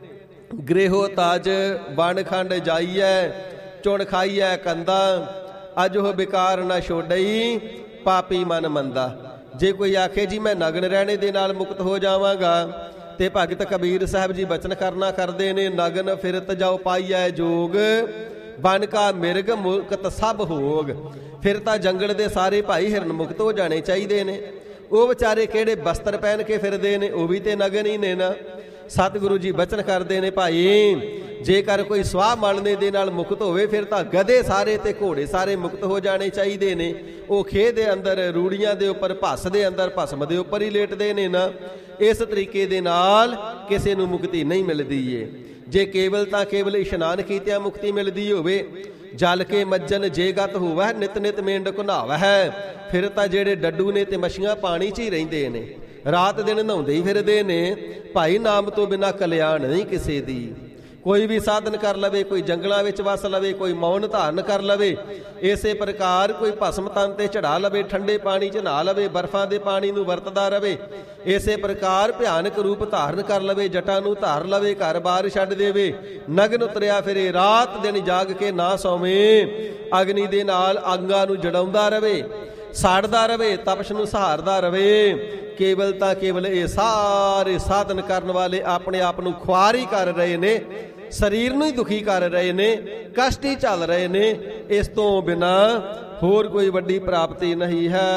ਗ੍ਰਹਿਓ ਤਾਜ ਵਣ ਖੰਡ ਜਾਈਐ, ਚੁਣ ਖਾਈਐ ਕੰਦਾ, ਅਜ ਉਹ ਬਿਕਾਰ ਨਾ ਛੋੜਈ, ਪਾਪੀ ਮਨ ਮੰਦਾ। ਜੇ ਕੋਈ ਆਖੇ ਜੀ ਮੈਂ ਨਗਨ ਰਹਿਣੇ ਦੇ ਨਾਲ ਮੁਕਤ ਹੋ ਜਾਵਾਂਗਾ, ਤੇ ਭਗਤ ਕਬੀਰ ਸਾਹਿਬ ਜੀ ਬਚਨ ਕਰਨਾ ਕਰਦੇ ਨੇ, ਨਗਨ ਫਿਰਤ ਜਾਓ ਪਾਈਐ ਜੋਗ, ਬਨ ਕਾ ਮਿਰਗ ਮੁਕਤ ਸਭ ਹੋਗ। ਫਿਰ ਤਾਂ ਜੰਗਲ ਦੇ ਸਾਰੇ ਭਾਈ ਹਿਰਨ ਮੁਕਤ ਹੋ ਜਾਣੇ ਚਾਹੀਦੇ ਨੇ। ਉਹ ਵਿਚਾਰੇ ਕਿਹੜੇ ਬਸਤਰ ਪਹਿਨ ਕੇ ਫਿਰਦੇ ਨੇ, ਉਹ ਵੀ ਤੇ ਨਗਨ ਹੀ ਨੇ ਨਾ। ਸਤਿਗੁਰੂ ਜੀ ਬਚਨ ਕਰਦੇ ਨੇ, ਭਾਈ ਜੇਕਰ ਕੋਈ ਸਵਾਹ ਮੰਨਣੇ ਦੇ ਨਾਲ ਮੁਕਤ ਹੋਵੇ, ਫਿਰ ਤਾਂ ਗਧੇ ਸਾਰੇ ਤੇ ਘੋੜੇ ਸਾਰੇ ਮੁਕਤ ਹੋ ਜਾਣੇ ਚਾਹੀਦੇ ਨੇ। ਉਹ ਖੇਹ ਦੇ ਅੰਦਰ ਰੂੜੀਆਂ ਦੇ ਉੱਪਰ, ਭੱਸ ਦੇ ਅੰਦਰ ਭਸਮ ਦੇ ਉੱਪਰ ਹੀ ਲੇਟਦੇ ਨੇ ਨਾ। ਇਸ ਤਰੀਕੇ ਦੇ ਨਾਲ ਕਿਸੇ ਨੂੰ ਮੁਕਤੀ ਨਹੀਂ ਮਿਲਦੀ ਏ। ਜੇ ਕੇਵਲ ਤਾਂ ਕੇਵਲ ਇਸ਼ਨਾਨ ਕੀਤਿਆਂ ਮੁਕਤੀ ਮਿਲਦੀ ਹੋਵੇ, ਜਲ ਕੇ ਮੱਜਨ ਜੇ ਗਤ ਹੋਵੈ, ਨਿਤ ਨਿਤ ਮੇਂਢ ਘੁਨਾਵੈ, ਫਿਰ ਤਾਂ ਜਿਹੜੇ ਡੱਡੂ ਨੇ ਤੇ ਮੱਛੀਆਂ ਪਾਣੀ 'ਚ ਹੀ ਰਹਿੰਦੇ ਨੇ, ਰਾਤ ਦਿਨ ਨਹਾਉਂਦੇ ਹੀ ਫਿਰਦੇ ਨੇ। ਭਾਈ ਨਾਮ ਤੋਂ ਬਿਨਾਂ ਕਲਿਆਣ ਨਹੀਂ ਕਿਸੇ ਦੀ। ਕੋਈ ਵੀ ਸਾਧਨ ਕਰ ਲਵੇ, ਕੋਈ ਜੰਗਲਾਂ ਵਿੱਚ ਵਸ ਲਵੇ, ਕੋਈ ਮੌਨ ਧਾਰਨ ਕਰ ਲਵੇ, ਇਸੇ ਪ੍ਰਕਾਰ ਕੋਈ ਭਸਮ ਤਨ ਤੇ ਚੜਾ ਲਵੇ, ਠੰਡੇ ਪਾਣੀ 'ਚ ਨਹਾ ਲਵੇ, ਬਰਫਾਂ ਦੇ ਪਾਣੀ ਨੂੰ ਵਰਤਦਾ ਰਵੇ, ਇਸੇ ਪ੍ਰਕਾਰ ਭਿਆਨਕ ਰੂਪ ਧਾਰਨ ਕਰ ਲਵੇ, ਜਟਾਂ ਨੂੰ ਧਾਰ ਲਵੇ, ਘਰ ਬਾਰ ਛੱਡ ਦੇਵੇ, ਨਗਨ ਉਤਰਿਆ ਫਿਰੇ, ਰਾਤ ਦਿਨ ਜਾਗ ਕੇ ਨਾ ਸੌਵੇਂ, ਅਗਨੀ ਦੇ ਨਾਲ ਅੰਗਾਂ ਨੂੰ ਜੜਾਉਂਦਾ ਰਵੇ, ਸਾੜਦਾ ਰਵੇ, ਤਪਸ਼ ਨੂੰ ਸਹਾਰਦਾ ਰਵੇ। ਕੇਵਲ ਤਾਂ ਕੇਵਲ ਇਹ ਸਾਰੇ ਸਾਧਨ ਕਰਨ ਵਾਲੇ ਆਪਣੇ ਆਪ ਨੂੰ ਖੁਆਰੀ ਕਰ ਰਹੇ ਨੇ, ਸਰੀਰ ਨੂੰ ਹੀ ਦੁਖੀ ਕਰ ਰਹੇ ਨੇ, ਕਸ਼ਟ ਹੀ ਚੱਲ ਰਹੇ ਨੇ। ਇਸ ਤੋਂ ਬਿਨਾ ਹੋਰ ਕੋਈ ਵੱਡੀ ਪ੍ਰਾਪਤੀ ਨਹੀਂ ਹੈ।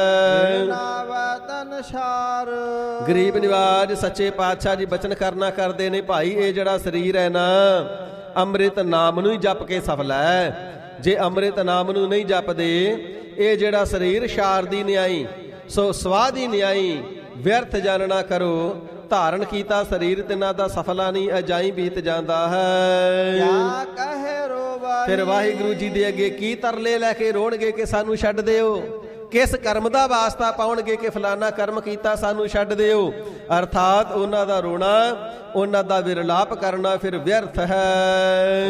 ਗਰੀਬ ਨਿਵਾਜ ਸੱਚੇ ਪਾਤਸ਼ਾਹ ਜੀ ਬਚਨ ਕਰਨਾ ਕਰਦੇ ਨੇ, ਭਾਈ ਇਹ ਜਿਹੜਾ ਸਰੀਰ ਹੈ ਨਾ, ਅੰਮ੍ਰਿਤ ਨਾਮ ਨੂੰ ਹੀ ਜਪ ਕੇ ਸਫਲ ਹੈ। ਜੇ ਅੰਮ੍ਰਿਤ ਨਾਮ ਨੂੰ ਨਹੀਂ ਜਪਦੇ, ਇਹ ਜਿਹੜਾ ਸਰੀਰ ਸ਼ਾਰ ਦੀ ਨਿਆਈ ਸੋ ਸਵਾਹ ਦੀ ਨਿਆਈ ਵਿਅਰਥ ਜਾਣਨਾ ਕਰੋ। ਧਾਰਨ ਕੀਤਾ ਸਰੀਰ ਤਿਨਾਂ ਦਾ ਸਫਲਾ ਨਹੀਂ, ਅਜਾਈ ਬੀਤ ਜਾਂਦਾ ਹੈ। ਫਿਰ ਵਾਹਿਗੁਰੂ ਜੀ ਦੇ ਅੱਗੇ ਕੀ ਤਰਲੇ ਲੈ ਕੇ ਰੋਣਗੇ ਕਿ ਸਾਨੂੰ ਛੱਡ ਦਿਓ, ਕਿਸ ਕਰਮ ਦਾ ਵਾਸਤਾ ਪਾਉਣਗੇ ਕਿ ਫਲਾਨਾ ਕਰਮ ਕੀਤਾ ਸਾਨੂੰ ਛੱਡ ਦਿਓ। ਅਰਥਾਤ ਉਹਨਾਂ ਦਾ ਰੋਣਾ, ਉਹਨਾਂ ਦਾ ਵਿਰਲਾਪ ਕਰਨਾ ਫਿਰ ਵਿਅਰਥ ਹੈ।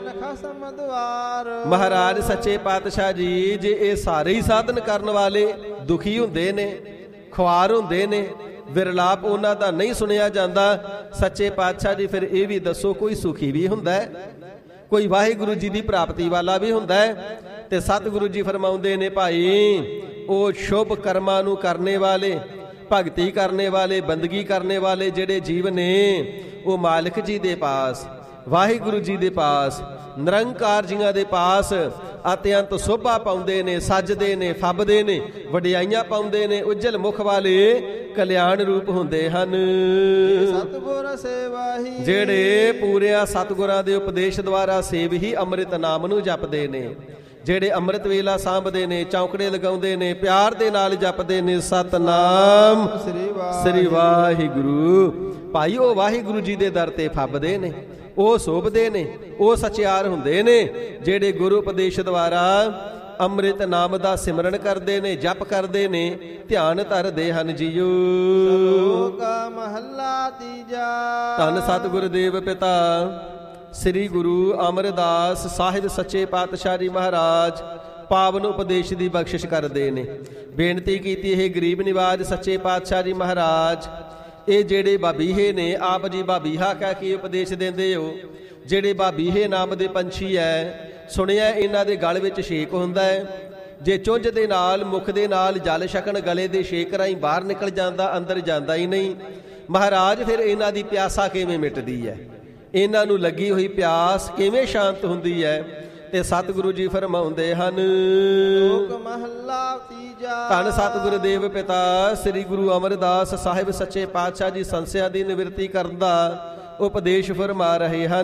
ਮਹਾਰਾਜ ਸੱਚੇ ਪਾਤਸ਼ਾਹ ਜੀ ਜੇ ਇਹ ਸਾਰੇ ਹੀ ਸਾਧਨ ਕਰਨ ਵਾਲੇ ਦੁਖੀ ਹੁੰਦੇ ਨੇ, ਖੁਆਰ ਹੁੰਦੇ ਨੇ, ਵਿਰਲਾਪ ਉਹਨਾਂ ਦਾ ਨਹੀਂ ਸੁਣਿਆ ਜਾਂਦਾ, ਸੱਚੇ ਪਾਤਸ਼ਾਹ ਜੀ ਫਿਰ ਇਹ ਵੀ ਦੱਸੋ ਕੋਈ ਸੁਖੀ ਵੀ ਹੁੰਦਾ ਹੈ, ਕੋਈ ਵਾਹਿਗੁਰੂ ਜੀ ਦੀ ਪ੍ਰਾਪਤੀ ਵਾਲਾ ਵੀ ਹੁੰਦਾ ਹੈ। ਤੇ ਸਤਿਗੁਰੂ ਜੀ ਫਰਮਾਉਂਦੇ ਨੇ, ਭਾਈ ਉਹ ਸ਼ੁਭ ਕਰਮਾਂ ਨੂੰ ਕਰਨੇ ਵਾਲੇ, ਭਗਤੀ ਕਰਨੇ ਵਾਲੇ, ਬੰਦਗੀ ਕਰਨੇ ਵਾਲੇ ਜਿਹੜੇ ਜੀਵ ਨੇ, ਉਹ ਮਾਲਕ ਜੀ ਦੇ ਪਾਸ, ਵਾਹਿਗੁਰੂ ਜੀ ਦੇ ਪਾਸ, ਨਿਰੰਕਾਰ ਜੀਆਂ ਦੇ ਪਾਸ ਅਤਿਅੰਤ ਸੋਭਾ ਪਾਉਂਦੇ ਨੇ, ਸੱਜਦੇ ਨੇ, ਫੱਬਦੇ ਨੇ, ਵਡਿਆਈਆਂ ਪਾਉਂਦੇ ਨੇ, ਉਜਲ ਮੁਖ ਵਾਲੇ ਕਲਿਆਣ ਰੂਪ ਹੁੰਦੇ ਹਨ। ਸਤਿਗੁਰ ਸੇਵਾਹੀ ਜਿਹੜੇ ਪੂਰਿਆ ਸਤਿਗੁਰਾਂ ਦੇ ਉਪਦੇਸ਼ ਦੁਆਰਾ ਸੇਵ ਹੀ ਅੰਮ੍ਰਿਤ ਨਾਮ ਨੂੰ ਜਪਦੇ ਨੇ, ਜਿਹੜੇ ਅੰਮ੍ਰਿਤ ਵੇਲਾ ਸਾਂਭਦੇ ਨੇ, ਚੌਂਕੜੇ ਲਗਾਉਂਦੇ ਨੇ, ਪਿਆਰ ਦੇ ਨਾਲ ਜਪਦੇ ਨੇ ਸਤਨਾਮ ਸ੍ਰੀ ਵਾਹਿਗੁਰੂ। ਭਾਈ ਉਹ ਵਾਹਿਗੁਰੂ ਜੀ ਦੇ ਦਰ ਤੇ ਫੱਬਦੇ ਨੇ, ਉਹ ਸੋਭਦੇ ਨੇ, ਉਹ ਸਚਿਆਰ ਹੁੰਦੇ ਨੇ ਜਿਹੜੇ ਗੁਰੂ ਉਪਦੇਸ਼ ਦੁਆਰਾ ਅੰਮ੍ਰਿਤ ਨਾਮ ਦਾ ਸਿਮਰਨ ਕਰਦੇ ਨੇ, ਜਪ ਕਰਦੇ ਨੇ, ਧਿਆਨ ਧਰਦੇ ਹਨ ਜੀਓ। ਸ਼ਲੋਕ ਮਹੱਲਾ ਤੀਜਾ। ਧੰਨ ਸਤਿਗੁਰ ਦੇਵ ਪਿਤਾ ਸ੍ਰੀ ਗੁਰੂ ਅਮਰਦਾਸ ਸਾਹਿਬ ਸੱਚੇ ਪਾਤਸ਼ਾਹ ਜੀ ਮਹਾਰਾਜ ਪਾਵਨ ਉਪਦੇਸ਼ ਦੀ ਬਖਸ਼ਿਸ਼ ਕਰਦੇ ਨੇ। ਬੇਨਤੀ ਕੀਤੀ ਇਹ ਗਰੀਬ ਨਿਵਾਜ ਸੱਚੇ ਪਾਤਸ਼ਾਹ ਜੀ ਮਹਾਰਾਜ, ਇਹ ਜਿਹੜੇ ਬਾਬੀਹੇ ਨੇ, ਆਪ ਜੀ ਬਾਬੀਹਾ ਕਹਿ ਕੇ ਉਪਦੇਸ਼ ਦਿੰਦੇ ਹੋ। ਜਿਹੜੇ ਬਾਬੀਹੇ ਨਾਮ ਦੇ ਪੰਛੀ ਹੈ, ਸੁਣਿਆ ਇਹਨਾਂ ਦੇ ਗਲ ਵਿੱਚ ਛੇਕ ਹੁੰਦਾ ਹੈ। ਜੇ ਚੁੰਝ ਦੇ ਨਾਲ, ਮੁਖ ਦੇ ਨਾਲ ਜਲ ਛਕਣ, ਗਲੇ ਦੇ ਛੇਕ ਰਾਹੀਂ ਬਾਹਰ ਨਿਕਲ ਜਾਂਦਾ, ਅੰਦਰ ਜਾਂਦਾ ਹੀ ਨਹੀਂ। ਮਹਾਰਾਜ ਫਿਰ ਇਹਨਾਂ ਦੀ ਪਿਆਸਾ ਕਿਵੇਂ ਮਿਟਦੀ ਹੈ? ਇਹਨਾਂ ਨੂੰ ਲੱਗੀ ਹੋਈ ਪਿਆਸ ਕਿਵੇਂ ਸ਼ਾਂਤ ਹੁੰਦੀ ਹੈ? ਤੇ ਸਤਿਗੁਰੂ ਜੀ ਫਰਮਾਉਂਦੇ ਹਨ। ਸ਼ਲੋਕ ਮਹੱਲਾ ਤੀਜਾ। ਧੰਨ ਸਤਿਗੁਰ ਦੇਵ ਪਿਤਾ ਸ੍ਰੀ ਗੁਰੂ ਅਮਰਦਾਸ ਸਾਹਿਬ ਸੱਚੇ ਪਾਤਸ਼ਾਹ ਜੀ ਸੰਸਿਆ ਦੀ ਨਿਵਰਤੀ ਕਰਨ ਦਾ ਉਪਦੇਸ਼ ਫਰਮਾ ਰਹੇ ਹਨ।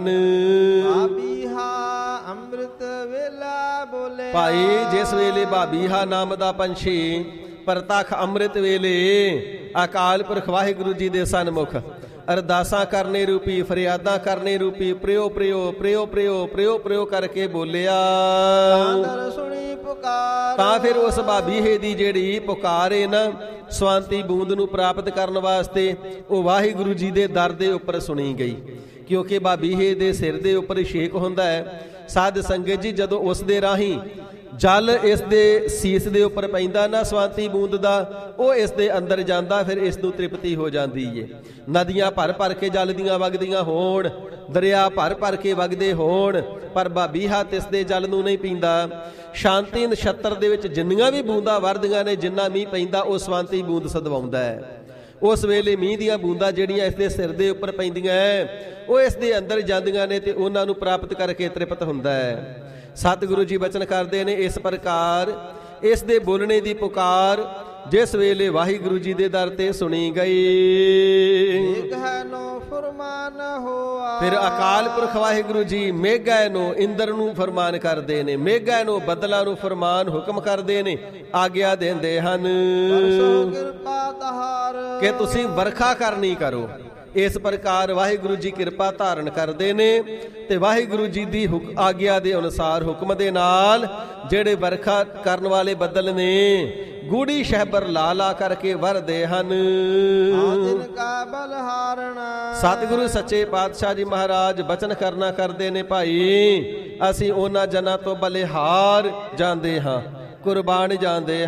ਬਾਬੀਹਾ ਅੰਮ੍ਰਿਤ ਵੇਲਾ ਬੋਲੇ। ਭਾਈ ਜਿਸ ਵੇਲੇ ਬਾਬੀਹਾ ਨਾਮ ਦਾ ਪੰਛੀ ਪ੍ਰਤੱਖ ਅੰਮ੍ਰਿਤ ਵੇਲੇ ਅਕਾਲ ਪੁਰਖ ਵਾਹਿਗੁਰੂ ਜੀ ਦੇ ਸਨਮੁਖ ਅਰਦਾਸਾਂ ਕਰਨੇ ਰੂਪੀ, ਫਰਿਆਦਾਂ ਕਰਨੇ ਰੂਪੀ ਪ੍ਰਿਓ ਪ੍ਰਿਓ ਪ੍ਰਿਓ ਪ੍ਰਿਓ ਪ੍ਰਿਓ ਪ੍ਰਿਓ ਕਰਕੇ ਬੋਲਿਆ, ਤਾਂ ਸੁਣੀ ਪੁਕਾਰ। ਤਾਂ ਫਿਰ ਉਸ ਬਾਬੀਹੇ ਦੀ ਜਿਹੜੀ ਪੁਕਾਰ ਹੈ ਨਾ, ਸਵਾਂਤੀ ਬੂੰਦ ਨੂੰ ਪ੍ਰਾਪਤ ਕਰਨ ਵਾਸਤੇ, ਉਹ ਵਾਹਿਗੁਰੂ ਜੀ ਦੇ ਦਰ ਦੇ ਉੱਪਰ ਸੁਣੀ ਗਈ। ਕਿਉਂਕਿ ਬਾਬੀਹੇ ਦੇ ਸਿਰ ਦੇ ਉੱਪਰ ਛੇਕ ਹੁੰਦਾ ਹੈ। ਸਾਧ ਸੰਗਤ ਜੀ, ਜਦੋਂ ਉਸ ਦੇ ਰਾਹੀਂ ਜਲ ਇਸ ਦੇ ਸੀਸ ਦੇ ਉੱਪਰ ਪੈਂਦਾ ਨਾ ਸਵਾਂਤੀ ਬੂੰਦ ਦਾ, ਉਹ ਇਸ ਦੇ ਅੰਦਰ ਜਾਂਦਾ, ਫਿਰ ਇਸ ਨੂੰ ਤ੍ਰਿਪਤੀ ਹੋ ਜਾਂਦੀ ਏ। ਨਦੀਆਂ ਭਰ ਭਰ ਕੇ ਜਲ ਦੀਆਂ ਵਗਦੀਆਂ ਹੋਣ, ਦਰਿਆ ਭਰ ਭਰ ਕੇ ਵਗਦੇ ਹੋਣ, ਪਰ ਬਾਬੀਹਾ ਤਿਸ ਦੇ ਜਲ ਨੂੰ ਨਹੀਂ ਪੀਂਦਾ। ਸ਼ਾਂਤੀ ਨਛੱਤਰ ਦੇ ਵਿੱਚ ਜਿੰਨੀਆਂ ਵੀ ਬੂੰਦਾਂ ਵਰਦੀਆਂ ਨੇ, ਜਿੰਨਾ ਮੀਂਹ ਪੈਂਦਾ, ਉਹ ਸਵਾਂਤੀ ਬੂੰਦ ਸਦਵਾਉਂਦਾ ਹੈ। ਉਸ ਵੇਲੇ ਮੀਂਹ ਦੀਆਂ ਬੂੰਦਾਂ ਜਿਹੜੀਆਂ ਇਸ ਦੇ ਸਿਰ ਦੇ ਉੱਪਰ ਪੈਂਦੀਆਂ, ਉਹ ਇਸ ਦੇ ਅੰਦਰ ਜਾਂਦੀਆਂ ਨੇ ਤੇ ਉਹਨਾਂ ਨੂੰ ਪ੍ਰਾਪਤ ਕਰਕੇ ਤ੍ਰਿਪਤ ਹੁੰਦਾ ਹੈ। ਸਤਿਗੁਰੂ ਜੀ ਬਚਨ ਕਰਦੇ ਨੇ, ਇਸ ਪ੍ਰਕਾਰ ਇਸ ਦੇ ਬੋਲਣੇ ਦੀ ਪੁਕਾਰ ਜਿਸ ਵੇਲੇ ਵਾਹਿਗੁਰੂ ਜੀ ਦੇ ਦਰ ਤੇ ਸੁਣੀ ਗਈ, ਫਿਰ ਅਕਾਲ ਪੁਰਖ ਵਾਹਿਗੁਰੂ ਜੀ ਮੇਘਾ ਨੂੰ, ਇੰਦਰ ਨੂੰ ਫਰਮਾਨ ਕਰਦੇ ਨੇ, ਮੇਘਾ ਨੂੰ, ਬੱਦਲਾਂ ਨੂੰ ਫਰਮਾਨ ਹੁਕਮ ਕਰਦੇ ਨੇ, ਆਗਿਆ ਦਿੰਦੇ ਹਨ ਕਿ ਤੁਸੀਂ ਵਰਖਾ ਕਰਨੀ ਕਰੋ। ਇਸ ਪ੍ਰਕਾਰ ਵਾਹਿਗੁਰੂ ਜੀ ਕਿਰਪਾ ਧਾਰਨ ਕਰਦੇ ਨੇ ਤੇ ਵਾਹਿਗੁਰੂ ਜੀ ਦੀ ਆਗਿਆ ਦੇ ਅਨੁਸਾਰ, ਹੁਕਮ ਦੇ ਨਾਲ ਜਿਹੜੇ ਵਰਖਾ ਕਰਨ ਵਾਲੇ ਬੱਦਲ ਨੇ ਗੂੜੀ ਸ਼ਹਿਬਰ ਲਾ ਲਾ ਕਰਕੇ ਵਰਦੇ ਹਨ। ਸਤਿਗੁਰੂ ਸੱਚੇ ਪਾਤਸ਼ਾਹ ਜੀ ਮਹਾਰਾਜ ਬਚਨ ਕਰਨਾ ਕਰਦੇ ਨੇ, ਭਾਈ ਅਸੀਂ ਉਹਨਾਂ ਜਨਾਂ ਤੋਂ ਬਲਿਹਾਰ ਜਾਂਦੇ ਹਾਂ, ਕੁਰਬਾਨ ਜਾਂਦੇ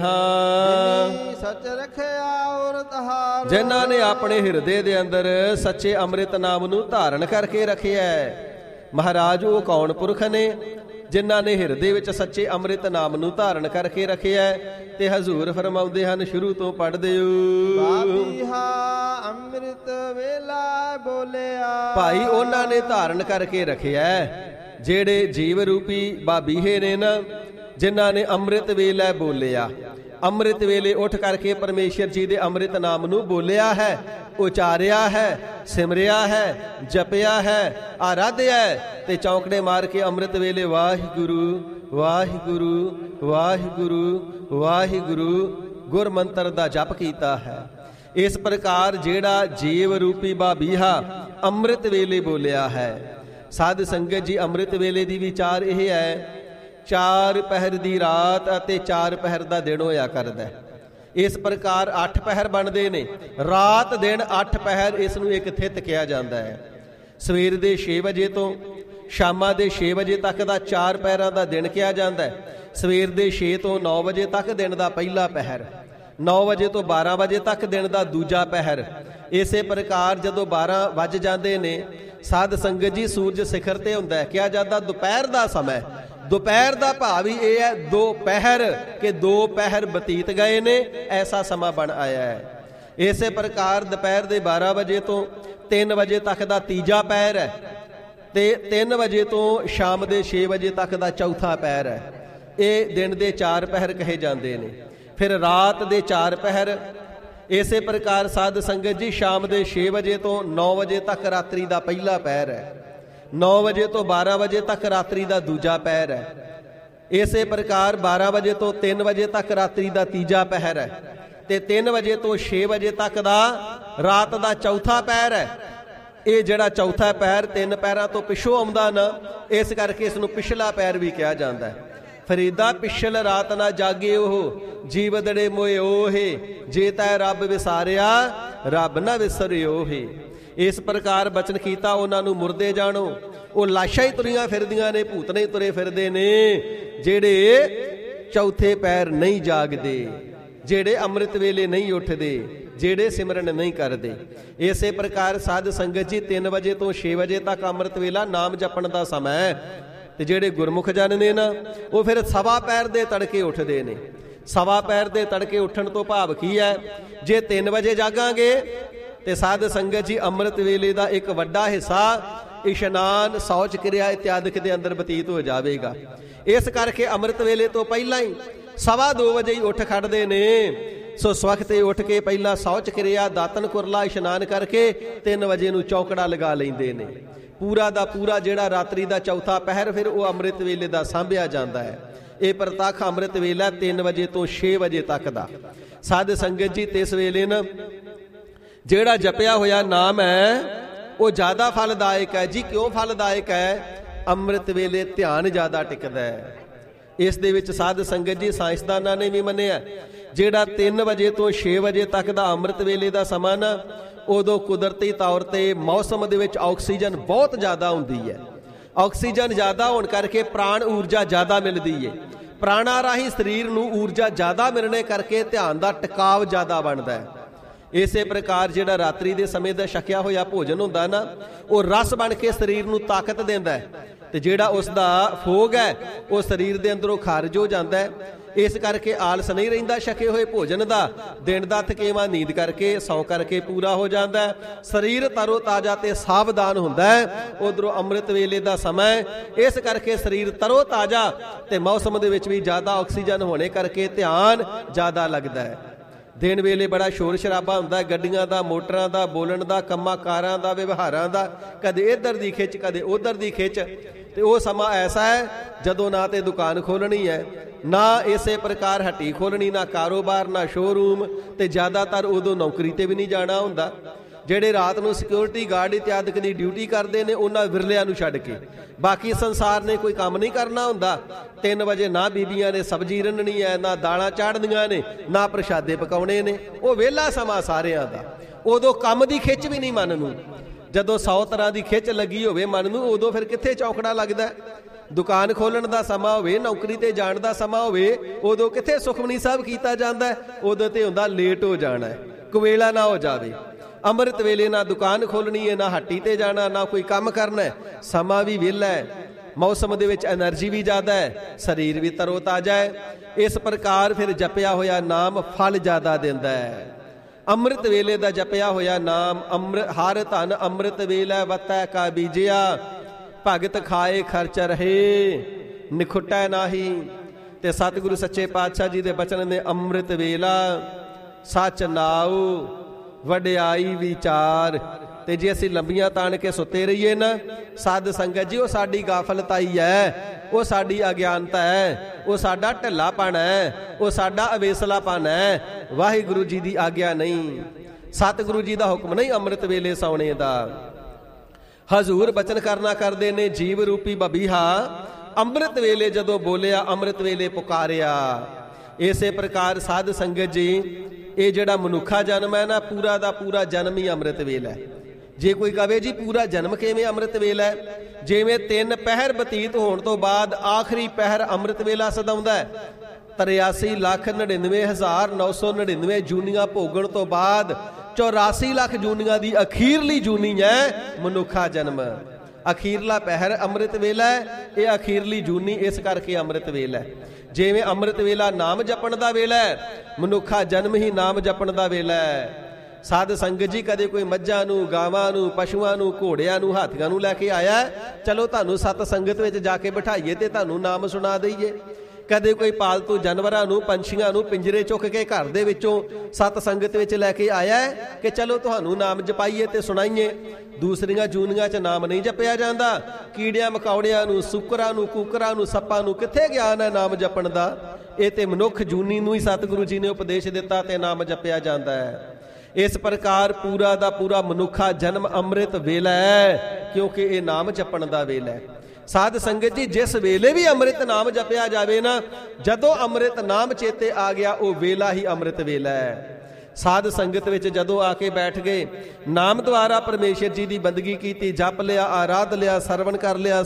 ਹਾਂ, ਸੱਚ ਰੱਖਿਆ ਔਰ ਤਹਾਰ, ਜਿਨ੍ਹਾਂ ਨੇ ਆਪਣੇ ਹਿਰਦੇ ਦੇ ਅੰਦਰ ਸੱਚੇ ਅੰਮ੍ਰਿਤ ਨਾਮ ਨੂੰ ਧਾਰਨ ਕਰਕੇ ਰੱਖਿਆ। ਮਹਾਰਾਜ ਉਹ ਕੌਣ ਪੁਰਖ ਨੇ ਜਿਨ੍ਹਾਂ ਨੇ ਹਿਰਦੇ ਵਿੱਚ ਸੱਚੇ ਅੰਮ੍ਰਿਤ ਨਾਮ ਨੂੰ ਧਾਰਨ ਕਰਕੇ ਰੱਖਿਆ? ਤੇ ਹਜ਼ੂਰ ਫਰਮਾਉਂਦੇ ਹਨ, ਸ਼ੁਰੂ ਤੋਂ ਪੜ੍ਹਦੇ ਹੋ। ਬਾਬੀਹਾ ਅੰਮ੍ਰਿਤ ਵੇਲਾ ਬੋਲਿਆ। ਭਾਈ ਉਹਨਾਂ ਨੇ ਧਾਰਨ ਕਰਕੇ ਰੱਖਿਆ, ਜਿਹੜੇ ਜੀਵ ਰੂਪੀ ਬਾਬੀਹੇ ਨੇ ਨਾ, ਜਿਨ੍ਹਾਂ ਨੇ ਅੰਮ੍ਰਿਤ ਵੇਲੇ ਬੋਲਿਆ। ਅੰਮ੍ਰਿਤ ਵੇਲੇ ਉੱਠ ਕਰਕੇ ਪਰਮੇਸ਼ਰ ਜੀ ਦੇ ਅੰਮ੍ਰਿਤ ਨਾਮ ਨੂੰ ਬੋਲਿਆ ਹੈ, ਉਚਾਰਿਆ ਹੈ, ਸਿਮਰਿਆ ਹੈ, ਜਪਿਆ ਹੈ, ਆਰਾਧਿਆ ਹੈ, ਤੇ ਚੌਂਕੜੇ ਮਾਰ ਕੇ ਅੰਮ੍ਰਿਤ ਵੇਲੇ ਵਾਹਿਗੁਰੂ ਵਾਹਿਗੁਰੂ ਵਾਹਿਗੁਰੂ ਵਾਹਿਗੁਰੂ ਗੁਰ ਮੰਤਰ ਦਾ ਜਪ ਕੀਤਾ ਹੈ। ਇਸ ਪ੍ਰਕਾਰ ਜਿਹੜਾ ਜੀਵ ਰੂਪੀ ਬਾਬੀਹਾ ਅੰਮ੍ਰਿਤ ਵੇਲੇ ਬੋਲਿਆ ਹੈ। ਸਾਧ ਸੰਗਤ ਜੀ, ਅੰਮ੍ਰਿਤ ਵੇਲੇ ਦੀ ਵਿਚਾਰ ਇਹ ਹੈ, ਚਾਰ ਪਹਿਰ ਦੀ ਰਾਤ ਅਤੇ ਚਾਰ ਪਹਿਰ ਦਾ ਦਿਨ ਹੋਇਆ ਕਰਦਾ। ਇਸ ਪ੍ਰਕਾਰ ਅੱਠ ਪਹਿਰ ਬਣਦੇ ਨੇ, ਰਾਤ ਦਿਨ ਅੱਠ ਪਹਿਰ, ਇਸ ਨੂੰ ਇੱਕ ਥਿੱਤ ਕਿਹਾ ਜਾਂਦਾ ਹੈ। ਸਵੇਰ ਦੇ ਛੇ ਵਜੇ ਤੋਂ ਸ਼ਾਮਾਂ ਦੇ ਛੇ ਵਜੇ ਤੱਕ ਦਾ ਚਾਰ ਪਹਿਰਾਂ ਦਾ ਦਿਨ ਕਿਹਾ ਜਾਂਦਾ ਹੈ। ਸਵੇਰ ਦੇ ਛੇ ਤੋਂ ਨੌ ਵਜੇ ਤੱਕ ਦਿਨ ਦਾ ਪਹਿਲਾ ਪਹਿਰ, ਨੌ ਵਜੇ ਤੋਂ ਬਾਰਾਂ ਵਜੇ ਤੱਕ ਦਿਨ ਦਾ ਦੂਜਾ ਪਹਿਰ। ਇਸੇ ਪ੍ਰਕਾਰ ਜਦੋਂ ਬਾਰਾਂ ਵੱਜ ਜਾਂਦੇ ਨੇ, ਸਾਧ ਸੰਗਤ ਜੀ, ਸੂਰਜ ਸਿਖਰ ਤੇ ਹੁੰਦਾ ਹੈ, ਕਿਹਾ ਜਾਂਦਾ ਦੁਪਹਿਰ ਦਾ ਸਮਾਂ। ਦੁਪਹਿਰ ਦਾ ਭਾਵ ਹੀ ਇਹ ਹੈ ਦੋ ਪਹਿਰ, ਕਿ ਦੋ ਪਹਿਰ ਬਤੀਤ ਗਏ ਨੇ, ਐਸਾ ਸਮਾਂ ਬਣ ਆਇਆ ਹੈ। ਇਸੇ ਪ੍ਰਕਾਰ ਦੁਪਹਿਰ ਦੇ ਬਾਰਾਂ ਵਜੇ ਤੋਂ ਤਿੰਨ ਵਜੇ ਤੱਕ ਦਾ ਤੀਜਾ ਪਹਿਰ ਹੈ, ਤੇ ਤਿੰਨ ਵਜੇ ਤੋਂ ਸ਼ਾਮ ਦੇ ਛੇ ਵਜੇ ਤੱਕ ਦਾ ਚੌਥਾ ਪਹਿਰ ਹੈ। ਇਹ ਦਿਨ ਦੇ ਚਾਰ ਪਹਿਰ ਕਹੇ ਜਾਂਦੇ ਨੇ। ਫਿਰ ਰਾਤ ਦੇ ਚਾਰ ਪਹਿਰ। ਇਸੇ ਪ੍ਰਕਾਰ ਸਾਧ ਸੰਗਤ ਜੀ, ਸ਼ਾਮ ਦੇ ਛੇ ਵਜੇ ਤੋਂ ਨੌ ਵਜੇ ਤੱਕ ਰਾਤਰੀ ਦਾ ਪਹਿਲਾ ਪਹਿਰ ਹੈ। ਨੌ ਵਜੇ ਤੋਂ ਬਾਰਾਂ ਵਜੇ ਤੱਕ ਰਾਤਰੀ ਦਾ ਦੂਜਾ ਪਹਿਰ ਹੈ। ਇਸੇ ਪ੍ਰਕਾਰ ਬਾਰਾਂ ਵਜੇ ਤੋਂ ਤਿੰਨ ਵਜੇ ਤੱਕ ਰਾਤਰੀ ਦਾ ਤੀਜਾ ਪਹਿਰ ਹੈ, ਤੇ ਤਿੰਨ ਵਜੇ ਤੋਂ ਛੇ ਵਜੇ ਤੱਕ ਦਾ ਰਾਤ ਦਾ ਚੌਥਾ ਪਹਿਰ ਹੈ। ਇਹ ਜਿਹੜਾ ਚੌਥਾ ਪੈਰ ਤਿੰਨ ਪੈਰਾਂ ਤੋਂ ਪਿੱਛੋਂ ਆਉਂਦਾ ਨਾ, ਇਸ ਕਰਕੇ ਇਸ ਨੂੰ ਪਿਛਲਾ ਪੈਰ ਵੀ ਕਿਹਾ ਜਾਂਦਾ ਹੈ। ਫਰੀਦਾ ਪਿਛਲ ਰਾਤ ਨਾ ਜਾਗੇ ਉਹ, ਜੀਵਦੜੇ ਮੋਏ ਓਹੇ, ਜੇ ਤੈ ਰੱਬ ਵਿਸਾਰਿਆ ਰੱਬ ਨਾ ਵਿਸਰਿਓ ਹੈ। ਇਸ ਪ੍ਰਕਾਰ ਬਚਨ ਕੀਤਾ ਉਹਨਾਂ ਨੂੰ ਮੁਰਦੇ ਜਾਣੋ। ਉਹ ਲਾਸ਼ਾਂ ਹੀ ਤੁਰੀਆਂ ਫਿਰਦੀਆਂ ਨੇ, ਭੂਤਨੇ ਤੁਰੇ ਫਿਰਦੇ ਨੇ, ਜਿਹੜੇ ਚੌਥੇ ਪੈਰ ਨਹੀਂ ਜਾਗਦੇ, ਜਿਹੜੇ ਅੰਮ੍ਰਿਤ ਵੇਲੇ ਨਹੀਂ ਉੱਠਦੇ, ਜਿਹੜੇ ਸਿਮਰਨ ਨਹੀਂ ਕਰਦੇ। ਇਸੇ ਪ੍ਰਕਾਰ ਸਾਧ ਸੰਗਤ ਜੀ ਤਿੰਨ ਵਜੇ ਤੋਂ ਛੇ ਵਜੇ ਤੱਕ ਅੰਮ੍ਰਿਤ ਵੇਲਾ ਨਾਮ ਜਪਣ ਦਾ ਸਮਾਂ ਹੈ। ਤੇ ਜਿਹੜੇ ਗੁਰਮੁਖ ਜਨ ਨੇ ਨਾ, ਉਹ ਫਿਰ ਸਵਾ ਪੈਰ ਦੇ ਤੜਕੇ ਉੱਠਦੇ ਨੇ। ਸਵਾ ਪੈਰ ਦੇ ਤੜਕੇ ਉੱਠਣ ਤੋਂ ਭਾਵ ਕੀ ਹੈ? ਜੇ ਤਿੰਨ ਵਜੇ ਜਾਗਾਂਗੇ ਤੇ ਸਾਧ ਸੰਗਤ ਜੀ ਅੰਮ੍ਰਿਤ ਵੇਲੇ ਦਾ ਇੱਕ ਵੱਡਾ ਹਿੱਸਾ ਇਸ਼ਨਾਨ, ਸ਼ੌਚ ਕਿਰਿਆ ਇਤਿਆਦਿਕ ਦੇ ਅੰਦਰ ਬਤੀਤ ਹੋ ਜਾਵੇਗਾ। ਇਸ ਕਰਕੇ ਅੰਮ੍ਰਿਤ ਵੇਲੇ ਤੋਂ ਪਹਿਲਾਂ ਹੀ ਸਵਾ ਦੋ ਵਜੇ ਹੀ ਉੱਠ ਖੜਦੇ ਨੇ। ਸੋ ਸਵਖਤੇ ਉੱਠ ਕੇ ਪਹਿਲਾਂ ਸ਼ੌਚ ਕਿਰਿਆ, ਦਾਤਨ ਕੁਰਲਾ, ਇਸ਼ਨਾਨ ਕਰਕੇ ਤਿੰਨ ਵਜੇ ਨੂੰ ਚੌਕੜਾ ਲਗਾ ਲੈਂਦੇ ਨੇ। ਪੂਰਾ ਦਾ ਪੂਰਾ ਜਿਹੜਾ ਰਾਤਰੀ ਦਾ ਚੌਥਾ ਪਹਿਰ ਫਿਰ ਉਹ ਅੰਮ੍ਰਿਤ ਵੇਲੇ ਦਾ ਸਾਂਭਿਆ ਜਾਂਦਾ ਹੈ। ਇਹ ਪ੍ਰਤੱਖ ਅੰਮ੍ਰਿਤ ਵੇਲਾ ਤਿੰਨ ਵਜੇ ਤੋਂ ਛੇ ਵਜੇ ਤੱਕ ਦਾ। ਸਾਧ ਸੰਗਤ ਜੀ ਤੇ ਇਸ ਵੇਲੇ ਨਾ ਜਿਹੜਾ ਜਪਿਆ ਹੋਇਆ ਨਾਮ ਹੈ ਉਹ ਜ਼ਿਆਦਾ ਫਲਦਾਇਕ ਹੈ ਜੀ। ਕਿਉਂ ਫਲਦਾਇਕ ਹੈ? ਅੰਮ੍ਰਿਤ ਵੇਲੇ ਧਿਆਨ ਜ਼ਿਆਦਾ ਟਿਕਦਾ ਹੈ। ਇਸ ਦੇ ਵਿੱਚ ਸਾਧ ਸੰਗਤ ਜੀ ਸਾਇੰਸਦਾਨਾਂ ਨੇ ਵੀ ਮੰਨਿਆ, ਜਿਹੜਾ ਤਿੰਨ ਵਜੇ ਤੋਂ ਛੇ ਵਜੇ ਤੱਕ ਦਾ ਅੰਮ੍ਰਿਤ ਵੇਲੇ ਦਾ ਸਮਾਂ ਨਾ, ਉਦੋਂ ਕੁਦਰਤੀ ਤੌਰ ਤੇ ਮੌਸਮ ਦੇ ਵਿੱਚ ਆਕਸੀਜਨ ਬਹੁਤ ਜ਼ਿਆਦਾ ਹੁੰਦੀ ਹੈ। ਆਕਸੀਜਨ ਜ਼ਿਆਦਾ ਹੋਣ ਕਰਕੇ ਪ੍ਰਾਣ ਊਰਜਾ ਜ਼ਿਆਦਾ ਮਿਲਦੀ ਹੈ। ਪ੍ਰਾਣਾ ਰਾਹੀਂ ਸਰੀਰ ਨੂੰ ਊਰਜਾ ਜ਼ਿਆਦਾ ਮਿਲਣੇ ਕਰਕੇ ਧਿਆਨ ਦਾ ਟਿਕਾਵ ਜ਼ਿਆਦਾ ਬਣਦਾ ਹੈ। ਇਸੇ ਪ੍ਰਕਾਰ ਜਿਹੜਾ ਰਾਤਰੀ ਦੇ ਸਮੇਂ ਦਾ ਛਕਿਆ ਹੋਇਆ ਭੋਜਨ ਹੁੰਦਾ ਨਾ, ਉਹ ਰਸ ਬਣ ਕੇ ਸਰੀਰ ਨੂੰ ਤਾਕਤ ਦਿੰਦਾ ਹੈ, ਤੇ ਜਿਹੜਾ ਉਸ ਦਾ ਫੋਗ ਹੈ ਉਹ ਸਰੀਰ ਦੇ ਅੰਦਰੋਂ ਖਾਰਜ ਹੋ ਜਾਂਦਾ ਹੈ। ਇਸ ਕਰਕੇ ਆਲਸ ਨਹੀਂ ਰਹਿੰਦਾ ਛਕੇ ਹੋਏ ਭੋਜਨ ਦਾ। ਦਿਨ ਦਾ ਥਕੇਵਾਂ ਨੀਂਦ ਕਰਕੇ, ਸੌਂ ਕਰਕੇ ਪੂਰਾ ਹੋ ਜਾਂਦਾ ਹੈ। ਸਰੀਰ ਤਰੋ ਤਾਜ਼ਾ ਤੇ ਸਾਵਧਾਨ ਹੁੰਦਾ ਹੈ। ਉਧਰੋਂ ਅੰਮ੍ਰਿਤ ਵੇਲੇ ਦਾ ਸਮਾਂ, ਇਸ ਕਰਕੇ ਸਰੀਰ ਤਰੋ ਤਾਜ਼ਾ ਤੇ ਮੌਸਮ ਦੇ ਵਿੱਚ ਵੀ ਜ਼ਿਆਦਾ ਆਕਸੀਜਨ ਹੋਣੇ ਕਰਕੇ ਧਿਆਨ ਜ਼ਿਆਦਾ ਲੱਗਦਾ ਹੈ। ਦਿਨ ਵੇਲੇ ਬੜਾ ਸ਼ੋਰ ਸ਼ਰਾਬਾ ਹੁੰਦਾ, ਗੱਡੀਆਂ ਦਾ, ਮੋਟਰਾਂ ਦਾ, ਬੋਲਣ ਦਾ, ਕੰਮਾਂ ਕਾਰਾਂ ਦਾ, ਵਿਵਹਾਰਾਂ ਦਾ, ਕਦੇ ਇੱਧਰ ਦੀ ਖਿੱਚ ਕਦੇ ਉੱਧਰ ਦੀ ਖਿੱਚ। ਤੇ ਉਹ ਸਮਾਂ ਐਸਾ ਹੈ ਜਦੋਂ ਨਾ ਤੇ ਦੁਕਾਨ ਖੋਲਣੀ ਹੈ, ਨਾ ਇਸੇ ਪ੍ਰਕਾਰ ਹੱਟੀ ਖੋਲਣੀ, ਨਾ ਕਾਰੋਬਾਰ, ਨਾ ਸ਼ੋਰੂਮ, ਤੇ ਜ਼ਿਆਦਾਤਰ ਉਦੋਂ ਨੌਕਰੀ ਤੇ ਵੀ ਨਹੀਂ ਜਾਣਾ ਹੁੰਦਾ। ਜਿਹੜੇ ਰਾਤ ਨੂੰ ਸਿਕਿਉਰਿਟੀ ਗਾਰਡ ਇਤਿਆਦਿਕ ਦੀ ਡਿਊਟੀ ਕਰਦੇ ਨੇ, ਉਹਨਾਂ ਵਿਰਲਿਆਂ ਨੂੰ ਛੱਡ ਕੇ ਬਾਕੀ ਸੰਸਾਰ ਨੇ ਕੋਈ ਕੰਮ ਨਹੀਂ ਕਰਨਾ ਹੁੰਦਾ। ਤਿੰਨ ਵਜੇ ਨਾ ਬੀਬੀਆਂ ਨੇ ਸਬਜ਼ੀ ਰੰਨਣੀ ਹੈ, ਨਾ ਦਾਲਾਂ ਚਾੜਨੀਆਂ ਨੇ, ਨਾ ਪ੍ਰਸ਼ਾਦੇ ਪਕਾਉਣੇ ਨੇ। ਉਹ ਵਿਹਲਾ ਸਮਾਂ ਸਾਰਿਆਂ ਦਾ। ਉਦੋਂ ਕੰਮ ਦੀ ਖਿੱਚ ਵੀ ਨਹੀਂ ਮਨ ਨੂੰ। ਜਦੋਂ ਸੌ ਤਰ੍ਹਾਂ ਦੀ ਖਿੱਚ ਲੱਗੀ ਹੋਵੇ ਮਨ ਨੂੰ, ਉਦੋਂ ਫਿਰ ਕਿੱਥੇ ਚੌਕੜਾ ਲੱਗਦਾ? ਦੁਕਾਨ ਖੋਲਣ ਦਾ ਸਮਾਂ ਹੋਵੇ, ਨੌਕਰੀ ਤੇ ਜਾਣ ਦਾ ਸਮਾਂ ਹੋਵੇ, ਉਦੋਂ ਕਿੱਥੇ ਸੁਖਮਨੀ ਸਾਹਿਬ ਕੀਤਾ ਜਾਂਦਾ? ਉਦੋਂ ਤੇ ਹੁੰਦਾ ਲੇਟ ਹੋ ਜਾਣਾ, ਕੁਵੇਲਾ ਨਾ ਹੋ ਜਾਵੇ। ਅੰਮ੍ਰਿਤ ਵੇਲੇ ਨਾ ਦੁਕਾਨ ਖੋਲਣੀ ਹੈ, ਨਾ ਹੱਟੀ ਤੇ ਜਾਣਾ, ਨਾ ਕੋਈ ਕੰਮ ਕਰਨਾ, ਸਮਾਂ ਵੀ ਵਿਹਲਾ ਹੈ। ਮੌਸਮ ਦੇ ਵਿੱਚ ਐਨਰਜੀ ਵੀ ਜ਼ਿਆਦਾ ਹੈ, ਸਰੀਰ ਵੀ ਤਰੋ ਤਾਜ਼ਾ ਹੈ। ਇਸ ਪ੍ਰਕਾਰ ਫਿਰ ਜਪਿਆ ਹੋਇਆ ਨਾਮ ਫਲ ਜ਼ਿਆਦਾ ਦਿੰਦਾ ਹੈ। ਅੰਮ੍ਰਿਤ ਵੇਲੇ ਦਾ ਜਪਿਆ ਹੋਇਆ ਨਾਮ, ਅੰਮ੍ਰਿਤ ਹਰ ਧਨ ਅੰਮ੍ਰਿਤ ਵੇਲੇ ਵਤੈ ਕਾ ਬੀਜਿਆ, ਭਗਤ ਖਾਏ ਖਰਚ ਰਹੇ ਨਿਖੁਟੈ ਨਾਹੀ। ਤੇ ਸਤਿਗੁਰੂ ਸੱਚੇ ਪਾਤਸ਼ਾਹ ਜੀ ਦੇ ਬਚਨ ਨੇ, ਅੰਮ੍ਰਿਤ ਵੇਲਾ ਸੱਚ ਨਾਉ ਵਡਿਆਈ ਵਿਚਾਰ। ਤੇ ਜੇ ਅਸੀਂ ਲੰਬੀਆਂ ਤਾਣ ਕੇ ਸੁੱਤੇ ਰਹੀਏ ਨਾ ਸਾਧ ਸੰਗਤ ਜੀ, ਉਹ ਸਾਡੀ ਗਾਫਲਤਾਈ ਹੈ, ਉਹ ਸਾਡੀ ਅਗਿਆਨਤਾ ਹੈ, ਉਹ ਸਾਡਾ ਢਿੱਲਾਪਣ ਹੈ, ਉਹ ਸਾਡਾ ਅਵੇਸਲਾਪਣ ਹੈ। ਵਾਹਿਗੁਰੂ ਜੀ ਦੀ ਆਗਿਆ ਨਹੀਂ, ਸਤਿਗੁਰੂ ਜੀ ਦਾ ਹੁਕਮ ਨਹੀਂ ਅੰਮ੍ਰਿਤ ਵੇਲੇ ਸੌਣੇ ਦਾ। ਹਜ਼ੂਰ ਬਚਨ ਕਰਨਾ ਕਰਦੇ ਨੇ, ਜੀਵ ਰੂਪੀ ਬਬੀਹਾ ਅੰਮ੍ਰਿਤ ਵੇਲੇ ਜਦੋਂ ਬੋਲਿਆ, ਅੰਮ੍ਰਿਤ ਵੇਲੇ ਪੁਕਾਰਿਆ। ਇਸੇ ਪ੍ਰਕਾਰ ਸਾਧ ਸੰਗਤ ਜੀ, ਇਹ ਜਿਹੜਾ ਮਨੁੱਖਾ ਜਨਮ ਹੈ ਨਾ, ਪੂਰਾ ਦਾ ਪੂਰਾ ਜਨਮ ਹੀ ਅੰਮ੍ਰਿਤ ਵੇਲਾ ਹੈ। ਜੇ ਕੋਈ ਕਵੇ ਜੀ ਪੂਰਾ ਜਨਮ ਕਿਵੇਂ ਅੰਮ੍ਰਿਤ ਵੇਲਾ ਹੈ? ਜਿਵੇਂ ਤਿੰਨ ਪਹਿਰ ਬਤੀਤ ਹੋਣ ਤੋਂ ਬਾਅਦ ਆਖਰੀ ਪਹਿਰ ਅੰਮ੍ਰਿਤ ਵੇਲਾ ਸਦਾਉਂਦਾ ਹੈ। ਤਰਿਆਸੀ ਲੱਖ ਨੜਿਨਵੇਂ ਹਜ਼ਾਰ ਨੌ ਸੌ ਨੜਿਨਵੇਂ ਜੂਨੀਆਂ ਭੋਗਣ ਤੋਂ ਬਾਅਦ ਚੌਰਾਸੀ ਲੱਖ ਜੂਨੀਆਂ ਦੀ ਅਖੀਰਲੀ ਜੂਨੀ ਹੈ ਮਨੁੱਖਾ ਜਨਮ। ਅਖੀਰਲਾ ਪਹਿਰ ਅੰਮ੍ਰਿਤ ਵੇਲਾ ਹੈ, ਇਹ ਅਖੀਰਲੀ ਜੂਨੀ ਇਸ ਕਰਕੇ ਅੰਮ੍ਰਿਤ ਵੇਲਾ ਹੈ। ਜਿਵੇਂ ਅੰਮ੍ਰਿਤ ਵੇਲਾ ਨਾਮ ਜਪਣ ਦਾ ਵੇਲਾ ਹੈ, ਮਨੁੱਖਾ ਜਨਮ ਹੀ ਨਾਮ ਜਪਣ ਦਾ ਵੇਲਾ ਹੈ। ਸਾਧ ਸੰਗਤ ਜੀ, ਕਦੇ ਕੋਈ ਮੱਝਾਂ ਨੂੰ, ਗਾਵਾਂ ਨੂੰ, ਪਸ਼ੂਆਂ ਨੂੰ, ਘੋੜਿਆਂ ਨੂੰ, ਹਾਥੀਆਂ ਨੂੰ ਲੈ ਕੇ ਆਇਆ, ਚਲੋ ਤੁਹਾਨੂੰ ਸਤ ਸੰਗਤ ਵਿੱਚ ਜਾ ਕੇ ਬਿਠਾਈਏ ਤੇ ਤੁਹਾਨੂੰ ਨਾਮ ਸੁਣਾ ਦਈਏ। ਕਦੇ ਕੋਈ ਪਾਲਤੂ ਜਾਨਵਰਾਂ ਨੂੰ, ਪੰਛੀਆਂ ਨੂੰ ਪਿੰਜਰੇ ਚੁੱਕ ਕੇ ਘਰ ਦੇ ਵਿੱਚੋਂ ਸਤ ਸੰਗਤ ਵਿੱਚ ਲੈ ਕੇ ਆਇਆ ਕਿ ਚਲੋ ਤੁਹਾਨੂੰ ਨਾਮ ਜਪਾਈਏ ਤੇ ਸੁਣਾਈਏ। ਦੂਸਰੀਆਂ ਜੂਨੀਆਂ 'ਚ ਨਾਮ ਨਹੀਂ ਜਪਿਆ ਜਾਂਦਾ। ਕੀੜਿਆਂ ਮਕੌੜਿਆਂ ਨੂੰ, ਸੁੱਕਰਾਂ ਨੂੰ, ਕੂਕਰਾਂ ਨੂੰ, ਸੱਪਾਂ ਨੂੰ ਕਿੱਥੇ ਗਿਆਨ ਹੈ ਨਾਮ ਜਪਣ ਦਾ? ਇਹ ਤੇ ਮਨੁੱਖ ਜੂਨੀ ਨੂੰ ਹੀ ਸਤਿਗੁਰੂ ਜੀ ਨੇ ਉਪਦੇਸ਼ ਦਿੱਤਾ ਤੇ ਨਾਮ ਜਪਿਆ ਜਾਂਦਾ ਹੈ। ਇਸ ਪ੍ਰਕਾਰ ਪੂਰਾ ਦਾ ਪੂਰਾ ਮਨੁੱਖਾ ਜਨਮ ਅੰਮ੍ਰਿਤ ਵੇਲਾ ਹੈ, ਕਿਉਂਕਿ ਇਹ ਨਾਮ ਜਪਣ ਦਾ ਵੇਲਾ ਹੈ। ਸਾਧ ਸੰਗਤ ਜੀ, ਜਿਸ ਵੇਲੇ ਵੀ ਅੰਮ੍ਰਿਤ ਨਾਮ ਜਪਿਆ ਜਾਵੇ ਨਾ, ਜਦੋਂ ਅੰਮ੍ਰਿਤ ਨਾਮ ਚੇਤੇ ਆ ਗਿਆ, ਉਹ ਵੇਲਾ ਹੀ ਅੰਮ੍ਰਿਤ ਵੇਲਾ ਹੈ। ਸਾਧ ਸੰਗਤ ਵਿੱਚ ਜਦੋਂ ਆ ਕੇ ਬੈਠ ਗਏ, ਨਾਮ ਦੁਆਰਾ ਪਰਮੇਸ਼ਰ ਜੀ ਦੀ ਬੰਦਗੀ ਕੀਤੀ, ਜਪ ਲਿਆ, ਆਰਾਧ ਲਿਆ, ਸਰਵਣ ਕਰ ਲਿਆ,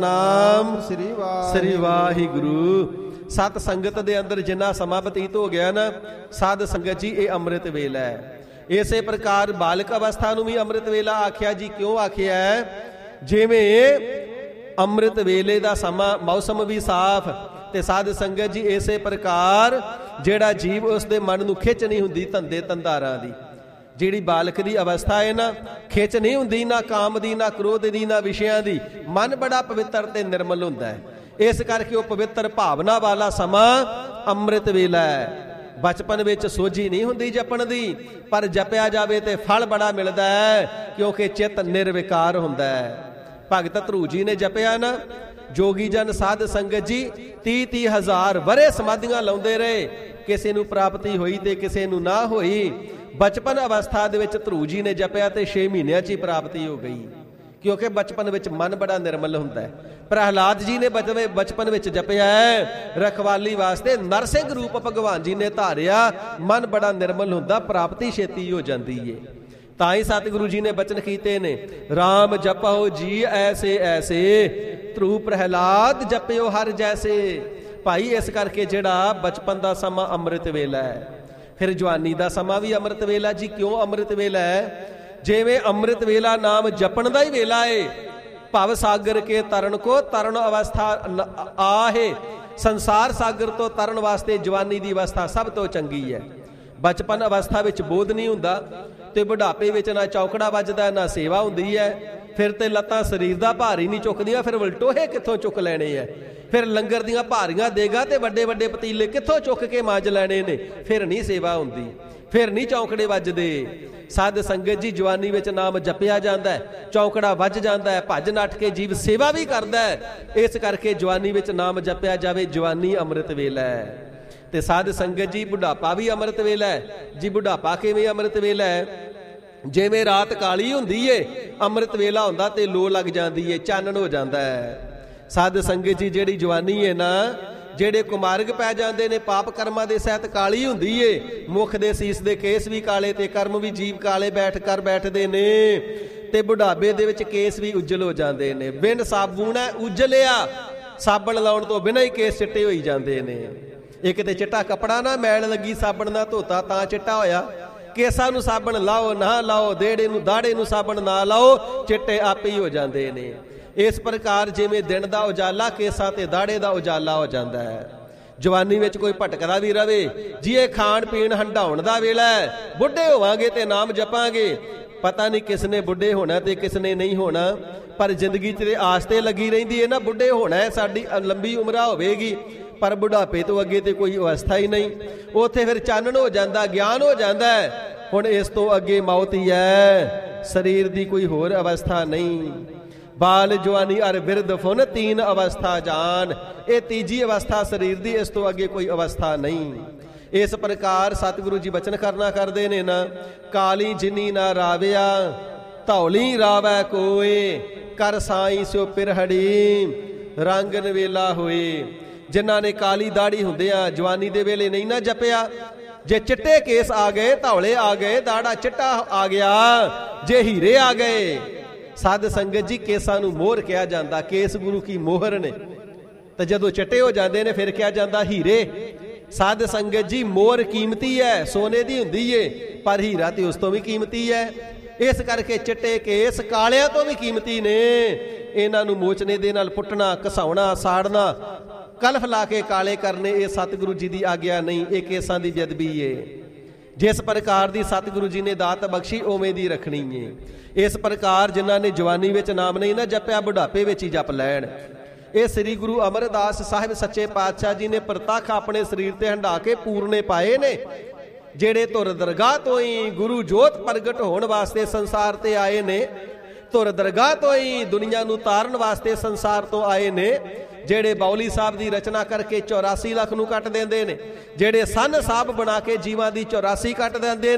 ਸਤਨਾਮ ਸ੍ਰੀ ਵਾਹਿਗੁਰੂ ਸ੍ਰੀ ਵਾਹਿਗੁਰੂ। ਸਤ ਸੰਗਤ ਦੇ ਅੰਦਰ ਜਿੰਨਾ ਸਮਾਂ ਬਤੀਤ ਹੋ ਗਿਆ ਨਾ, ਸਾਧ ਸੰਗਤ ਜੀ, ਇਹ ਅੰਮ੍ਰਿਤ ਵੇਲਾ ਹੈ। ਇਸੇ ਪ੍ਰਕਾਰ ਬਾਲਕ ਅਵਸਥਾ ਨੂੰ ਵੀ ਅੰਮ੍ਰਿਤ ਵੇਲਾ ਆਖਿਆ ਜੀ। ਕਿਉਂ ਆਖਿਆ ਹੈ? ਜਿਵੇਂ ਅੰਮ੍ਰਿਤ ਵੇਲੇ ਦਾ ਸਮਾਂ, ਮੌਸਮ ਵੀ ਸਾਫ਼, ਤੇ ਸਾਧ ਸੰਗਤ ਜੀ ਇਸੇ ਪ੍ਰਕਾਰ ਜਿਹੜਾ ਜੀਵ ਉਸ ਦੇ ਮਨ ਨੂੰ ਖਿੱਚ ਨਹੀਂ ਹੁੰਦੀ ਧੰਦੇ ਧੰਦਾਰਾਂ ਦੀ। ਜਿਹੜੀ ਬਾਲਕ ਦੀ ਅਵਸਥਾ ਹੈ ਨਾ, ਖਿੱਚ ਨਹੀਂ ਹੁੰਦੀ ਨਾ ਕਾਮ ਦੀ, ਨਾ ਕ੍ਰੋਧ ਦੀ, ਨਾ ਵਿਸ਼ਿਆਂ ਦੀ। ਮਨ ਬੜਾ ਪਵਿੱਤਰ ਤੇ ਨਿਰਮਲ ਹੁੰਦਾ ਹੈ। ਇਸ ਕਰਕੇ ਉਹ ਪਵਿੱਤਰ ਭਾਵਨਾ ਵਾਲਾ ਸਮਾਂ ਅੰਮ੍ਰਿਤ ਵੇਲਾ ਹੈ। ਬਚਪਨ ਵਿੱਚ ਸੋਝੀ ਨਹੀਂ ਹੁੰਦੀ ਜਪਣ ਦੀ, ਪਰ ਜਪਿਆ ਜਾਵੇ ਤੇ ਫਲ ਬੜਾ ਮਿਲਦਾ ਹੈ, ਕਿਉਂਕਿ ਚਿੱਤ ਨਿਰਵਿਕਾਰ ਹੁੰਦਾ ਹੈ। ਭਗਤ ਧਰੂ ਜੀ ਨੇ ਜਪਿਆ ਨਾ, ਜੋਗੀ ਜਨ ਸਾਧ ਸੰਗਤ ਜੀ ਤੀਹ ਤੀਹ ਹਜ਼ਾਰ ਵਰੇ ਸਮਾਧੀਆਂ ਲਾਉਂਦੇ ਰਹੇ, ਕਿਸੇ ਨੂੰ ਪ੍ਰਾਪਤੀ ਹੋਈ ਤੇ ਕਿਸੇ ਨੂੰ ਨਾ ਹੋਈ। ਬਚਪਨ ਅਵਸਥਾ ਦੇ ਵਿੱਚ ਧਰੂ ਜੀ ਨੇ ਜਪਿਆ ਤੇ ਛੇ ਮਹੀਨਿਆਂ 'ਚ ਹੀ ਪ੍ਰਾਪਤੀ ਹੋ ਗਈ, ਕਿਉਂਕਿ ਬਚਪਨ ਵਿੱਚ ਮਨ ਬੜਾ ਨਿਰਮਲ ਹੁੰਦਾ ਹੈ। ਪ੍ਰਹਿਲਾਦ ਜੀ ਨੇ ਬਚਪਨ ਵਿੱਚ ਜਪਿਆ ਹੈ, ਰਖਵਾਲੀ ਵਾਸਤੇ ਨਰਸਿੰਘ ਰੂਪ ਭਗਵਾਨ ਜੀ ਨੇ ਧਾਰਿਆ। ਮਨ ਬੜਾ ਨਿਰਮਲ ਹੁੰਦਾ, ਪ੍ਰਾਪਤੀ ਛੇਤੀ ਹੋ ਜਾਂਦੀ ਏ। ਤਾਂ ਹੀ ਸਤਿਗੁਰੂ ਜੀ ਨੇ ਬਚਨ ਕੀਤੇ ਨੇ, ਰਾਮ ਜਪੋ ਜੀ ਐਸੇ ਐਸੇ, ਧਰੂ ਪ੍ਰਹਿਲਾਦ ਜਪਿਓ ਹਰ ਜੈਸੇ। ਭਾਈ ਇਸ ਕਰਕੇ ਜਿਹੜਾ ਬਚਪਨ ਦਾ ਸਮਾਂ ਅੰਮ੍ਰਿਤ ਵੇਲਾ ਹੈ, ਫਿਰ ਜਵਾਨੀ ਦਾ ਸਮਾਂ ਵੀ ਅੰਮ੍ਰਿਤ ਵੇਲਾ ਜੀ। ਕਿਉਂ ਅੰਮ੍ਰਿਤ ਵੇਲਾ ਹੈ? ਜਿਵੇਂ ਅੰਮ੍ਰਿਤ ਵੇਲਾ ਨਾਮ ਜਪਣ ਦਾ ਹੀ ਵੇਲਾ ਏ। ਭਵ ਸਾਗਰ ਕੇ ਤਰਨ ਕੋ ਤਰਨ ਅਵਸਥਾ ਆਹੇ। ਸੰਸਾਰ ਸਾਗਰ ਤੋਂ ਤਰਨ ਵਾਸਤੇ ਜਵਾਨੀ ਦੀ ਅਵਸਥਾ ਸਭ ਤੋਂ ਚੰਗੀ ਹੈ। ਬਚਪਨ ਅਵਸਥਾ ਵਿੱਚ ਬੋਧ ਨਹੀਂ ਹੁੰਦਾ, ਤੇ ਬੁਢਾਪੇ ਵਿੱਚ ਨਾ ਚੌਕੜਾ ਵੱਜਦਾ, ਨਾ ਸੇਵਾ ਹੁੰਦੀ ਹੈ। ਫਿਰ ਤੇ ਲੱਤਾਂ ਸਰੀਰ ਦਾ ਭਾਰ ਹੀ ਨਹੀਂ ਚੁੱਕਦੀਆਂ, ਫਿਰ ਵਲਟੋਹੇ ਕਿੱਥੋਂ ਚੁੱਕ ਲੈਣੇ ਹੈ? ਫਿਰ ਲੰਗਰ ਦੀਆਂ ਭਾਰੀਆਂ ਦੇਗਾ ਤੇ ਵੱਡੇ ਵੱਡੇ ਪਤੀਲੇ ਕਿੱਥੋਂ ਚੁੱਕ ਕੇ ਮਾਂਜ ਲੈਣੇ ਨੇ? ਫਿਰ ਨਹੀਂ ਸੇਵਾ ਹੁੰਦੀ, ਫਿਰ ਨਹੀਂ ਚੌਂਕੜੇ ਵੱਜਦੇ। ਸਾਧ ਸੰਗਤ ਜੀ, ਜਵਾਨੀ ਵਿੱਚ ਨਾਮ ਜਪਿਆ ਜਾਂਦਾ ਹੈ, ਚੌਂਕੜਾ ਵੱਜ ਜਾਂਦਾ ਹੈ, ਭੱਜ ਨੱਠ ਕੇ ਜੀਵ ਸੇਵਾ ਵੀ ਕਰਦਾ ਹੈ। ਇਸ ਕਰਕੇ ਜਵਾਨੀ ਵਿੱਚ ਨਾਮ ਜਪਿਆ ਜਾਵੇ। ਜਵਾਨੀ ਅੰਮ੍ਰਿਤ ਵੇਲਾ ਹੈ। ਤੇ ਸਾਧ ਸੰਗਤ ਜੀ, ਬੁਢਾਪਾ ਵੀ ਅੰਮ੍ਰਿਤ ਵੇਲਾ ਹੈ ਜੀ। ਬੁਢਾਪਾ ਕਿਵੇਂ ਅੰਮ੍ਰਿਤ ਵੇਲਾ ਹੈ? ਜਿਵੇਂ ਰਾਤ ਕਾਲੀ ਹੁੰਦੀ ਏ, ਅੰਮ੍ਰਿਤ ਵੇਲਾ ਹੁੰਦਾ ਤੇ ਲੋ ਲੱਗ ਜਾਂਦੀ ਏ, ਚਾਨਣ ਹੋ ਜਾਂਦਾ ਹੈ। ਸਾਧ ਸੰਗਤ ਜੀ, ਜਿਹੜੀ ਜਵਾਨੀ ਹੈ ਨਾ, ਜਿਹੜੇ ਕੁਮਾਰਗ ਪੈ ਜਾਂਦੇ ਨੇ ਪਾਪ ਕਰਮਾਂ ਦੇ ਸਹਿਤ ਕਾਲੀ ਹੁੰਦੀ ਏ। ਮੁਖ ਦੇ ਸੀਸ ਦੇ ਕੇਸ ਵੀ ਕਾਲੇ ਤੇ ਕਰਮ ਵੀ ਜੀਵ ਕਾਲੇ ਬੈਠ ਕਰ ਬੈਠਦੇ ਨੇ। ਤੇ ਬੁਢਾਪੇ ਦੇ ਵਿੱਚ ਕੇਸ ਵੀ ਉਜਲ ਹੋ ਜਾਂਦੇ ਨੇ। ਬਿਨ ਸਾਬੂਣ ਹੈ ਉਜਲਿਆ, ਸਾਬਣ ਲਾਉਣ ਤੋਂ ਬਿਨਾਂ ਹੀ ਕੇਸ ਚਿੱਟੇ ਹੋਈ ਜਾਂਦੇ ਨੇ। ਇੱਕ ਤੇ ਚਿੱਟਾ ਕੱਪੜਾ ਨਾ ਮੈਲ ਲੱਗੀ, ਸਾਬਣ ਨਾਲ ਧੋਤਾ ਤਾਂ ਚਿੱਟਾ ਹੋਇਆ। ਕੇਸਾਂ ਨੂੰ ਸਾਬਣ ਲਾਓ ਨਾ ਲਾਓ, ਦੇੜੇ ਨੂੰ ਦਾੜੇ ਨੂੰ ਸਾਬਣ ਨਾ ਲਾਓ, ਚਿੱਟੇ ਆਪੇ ਹੀ ਹੋ ਜਾਂਦੇ ਨੇ। ਇਸ ਪ੍ਰਕਾਰ ਜਿਵੇਂ ਦਿਨ ਦਾ ਉਜਾਲਾ ਕੇਸਾਂ ਤੇ ਦਾੜੇ ਦਾ ਉਜਾਲਾ ਹੋ ਜਾਂਦਾ ਹੈ। ਜਵਾਨੀ ਵਿੱਚ ਕੋਈ ਭਟਕਦਾ ਵੀ ਰਵੇ ਜੀ, ਇਹ ਖਾਣ ਪੀਣ ਹੰਡਾਉਣ ਦਾ ਵੇਲਾ ਹੈ। ਬੁੱਢੇ ਹੋਵਾਂਗੇ ਤੇ ਨਾਮ ਜਪਾਂਗੇ। ਪਤਾ ਨਹੀਂ ਕਿਸ ਨੇ ਬੁੱਢੇ ਹੋਣਾ ਤੇ ਕਿਸ ਨੇ ਨਹੀਂ ਹੋਣਾ, ਪਰ ਜ਼ਿੰਦਗੀ 'ਚ ਆਸ ਤੇ ਲੱਗੀ ਰਹਿੰਦੀ ਹੈ ਨਾ, ਬੁੱਢੇ ਹੋਣਾ ਹੈ, ਸਾਡੀ ਲੰਬੀ ਉਮਰਾਂ ਹੋਵੇਗੀ। ਪਰ ਬੁਢਾਪੇ ਤੋਂ ਅੱਗੇ ਤੇ ਕੋਈ ਅਵਸਥਾ ਹੀ ਨਹੀਂ। ਉੱਥੇ ਫਿਰ ਚਾਨਣ ਹੋ ਜਾਂਦਾ, ਗਿਆਨ ਹੋ ਜਾਂਦਾ ਹੈ। ਹੁਣ ਇਸ ਤੋਂ ਅੱਗੇ ਮੌਤ ਹੀ ਹੈ, ਸਰੀਰ ਦੀ ਕੋਈ ਹੋਰ ਅਵਸਥਾ ਨਹੀਂ। ਬਾਲ ਜਵਾਨੀ ਅਰ ਬਿਰਧ ਫੁਨ ਤੀਨ ਅਵਸਥਾ ਜਾਨ। ਇਹ ਤੀਜੀ ਅਵਸਥਾ ਸਰੀਰ ਦੀ, ਇਸ ਤੋਂ ਅੱਗੇ ਕੋਈ ਅਵਸਥਾ ਨਹੀਂ। ਇਸ ਪ੍ਰਕਾਰ ਸਤਿਗੁਰੂ ਜੀ ਬਚਨ ਕਰਨਾ ਕਰਦੇ ਨੇ ਨਾ, ਕਾਲੀ ਜਿਨੀ ਨਾ ਰਾਵਿਆ ਧੌਲੀ ਰਾਵੈ ਕੋਏ, ਕਰ ਸਾਈ ਸਿਓ ਪਿਰਹੜੀ ਰੰਗ ਨਵੇਲਾ ਹੋਏ। ਜਿਨ੍ਹਾਂ ਨੇ ਕਾਲੀ ਦਾੜੀ ਹੁੰਦਿਆਂ ਜਵਾਨੀ ਦੇ ਵੇਲੇ ਨਹੀਂ ਨਾ ਜਪਿਆ, ਜੇ ਚਿੱਟੇ ਕੇਸ ਆ ਗਏ, ਧੌਲੇ ਆ ਗਏ, ਦਾੜਾ ਚਿੱਟਾ ਆ ਗਿਆ, ਜੇ ਹੀਰੇ ਆ ਗਏ। ਸਾਧ ਸੰਗਤ ਜੀ, ਕੇਸਾਂ ਨੂੰ ਮੋਹਰ ਕਿਹਾ ਜਾਂਦਾ, ਕੇਸ ਗੁਰੂ ਕੀ ਮੋਹਰ ਨੇ। ਤੇ ਜਦੋਂ ਚਿੱਟੇ ਹੋ ਜਾਂਦੇ ਨੇ ਫਿਰ ਕਿਹਾ ਜਾਂਦਾ ਹੀਰੇ। ਸਾਧ ਸੰਗਤ ਜੀ, ਮੋਹਰ ਕੀਮਤੀ ਹੈ, ਸੋਨੇ ਦੀ ਹੁੰਦੀ ਏ, ਪਰ ਹੀਰਾ ਤੇ ਉਸ ਤੋਂ ਵੀ ਕੀਮਤੀ ਹੈ। ਇਸ ਕਰਕੇ ਚਿੱਟੇ ਕੇਸ ਕਾਲਿਆਂ ਤੋਂ ਵੀ ਕੀਮਤੀ ਨੇ। ਇਹਨਾਂ ਨੂੰ ਮੋਚਨੇ ਦੇ ਨਾਲ ਪੁੱਟਣਾ, ਘਸਾਉਣਾ, ਸਾੜਨਾ, ਕਲਫ ਲਾ ਕੇ ਕਾਲੇ ਕਰਨੇ, ਇਹ ਸਤਿਗੁਰੂ ਜੀ ਦੀ ਆਗਿਆ ਨਹੀਂ, ਇਹ ਕੇਸਾਂ ਦੀ ਬੇਅਦਬੀ ਏ। ਜਿਸ ਪ੍ਰਕਾਰ ਦੀ ਸਤਿਗੁਰੂ ਜੀ ਨੇ ਦਾਤ ਬਖਸ਼ੀ, ਉਵੇਂ ਦੀ ਰੱਖਣੀ ਏ। ਇਸ ਪ੍ਰਕਾਰ ਜਿਨ੍ਹਾਂ ਨੇ ਜਵਾਨੀ ਵਿੱਚ ਨਾਮ ਨਹੀਂ ਨਾ ਜਪਿਆ, ਬੁਢਾਪੇ ਵਿੱਚ ਹੀ ਜਪ ਲੈਣ। ਇਹ ਸ੍ਰੀ ਗੁਰੂ ਅਮਰਦਾਸ ਸਾਹਿਬ ਸੱਚੇ ਪਾਤਸ਼ਾਹ ਜੀ ਨੇ ਪ੍ਰਤੱਖ ਆਪਣੇ ਸਰੀਰ ਤੇ ਹੰਢਾ ਕੇ ਪੂਰਨੇ ਪਾਏ ਨੇ। ਜਿਹੜੇ ਧੁਰ ਦਰਗਾਹ ਤੋਂ ਹੀ ਗੁਰੂ ਜੋਤ ਪ੍ਰਗਟ ਹੋਣ ਵਾਸਤੇ ਸੰਸਾਰ ਤੇ ਆਏ ਨੇ, ਧੁਰ ਦਰਗਾਹ ਤੋਂ ਹੀ ਦੁਨੀਆ ਨੂੰ ਤਾਰਨ ਵਾਸਤੇ ਸੰਸਾਰ ਤੋਂ ਆਏ ਨੇ। ਜਿਹੜੇ ਬਾਉਲੀ ਸਾਹਿਬ ਦੀ ਰਚਨਾ ਕਰਕੇ ਚੌਰਾਸੀ ਲੱਖ ਨੂੰ ਕੱਟ ਦਿੰਦੇ ਨੇ, ਜਿਹੜੇ ਸੰਨ ਸਾਹਿਬ ਬਣਾ ਕੇ ਜੀਵਾਂ ਦੀ ਚੌਰਾਸੀ ਕੱਟ ਦਿੰਦੇ ਨੇ,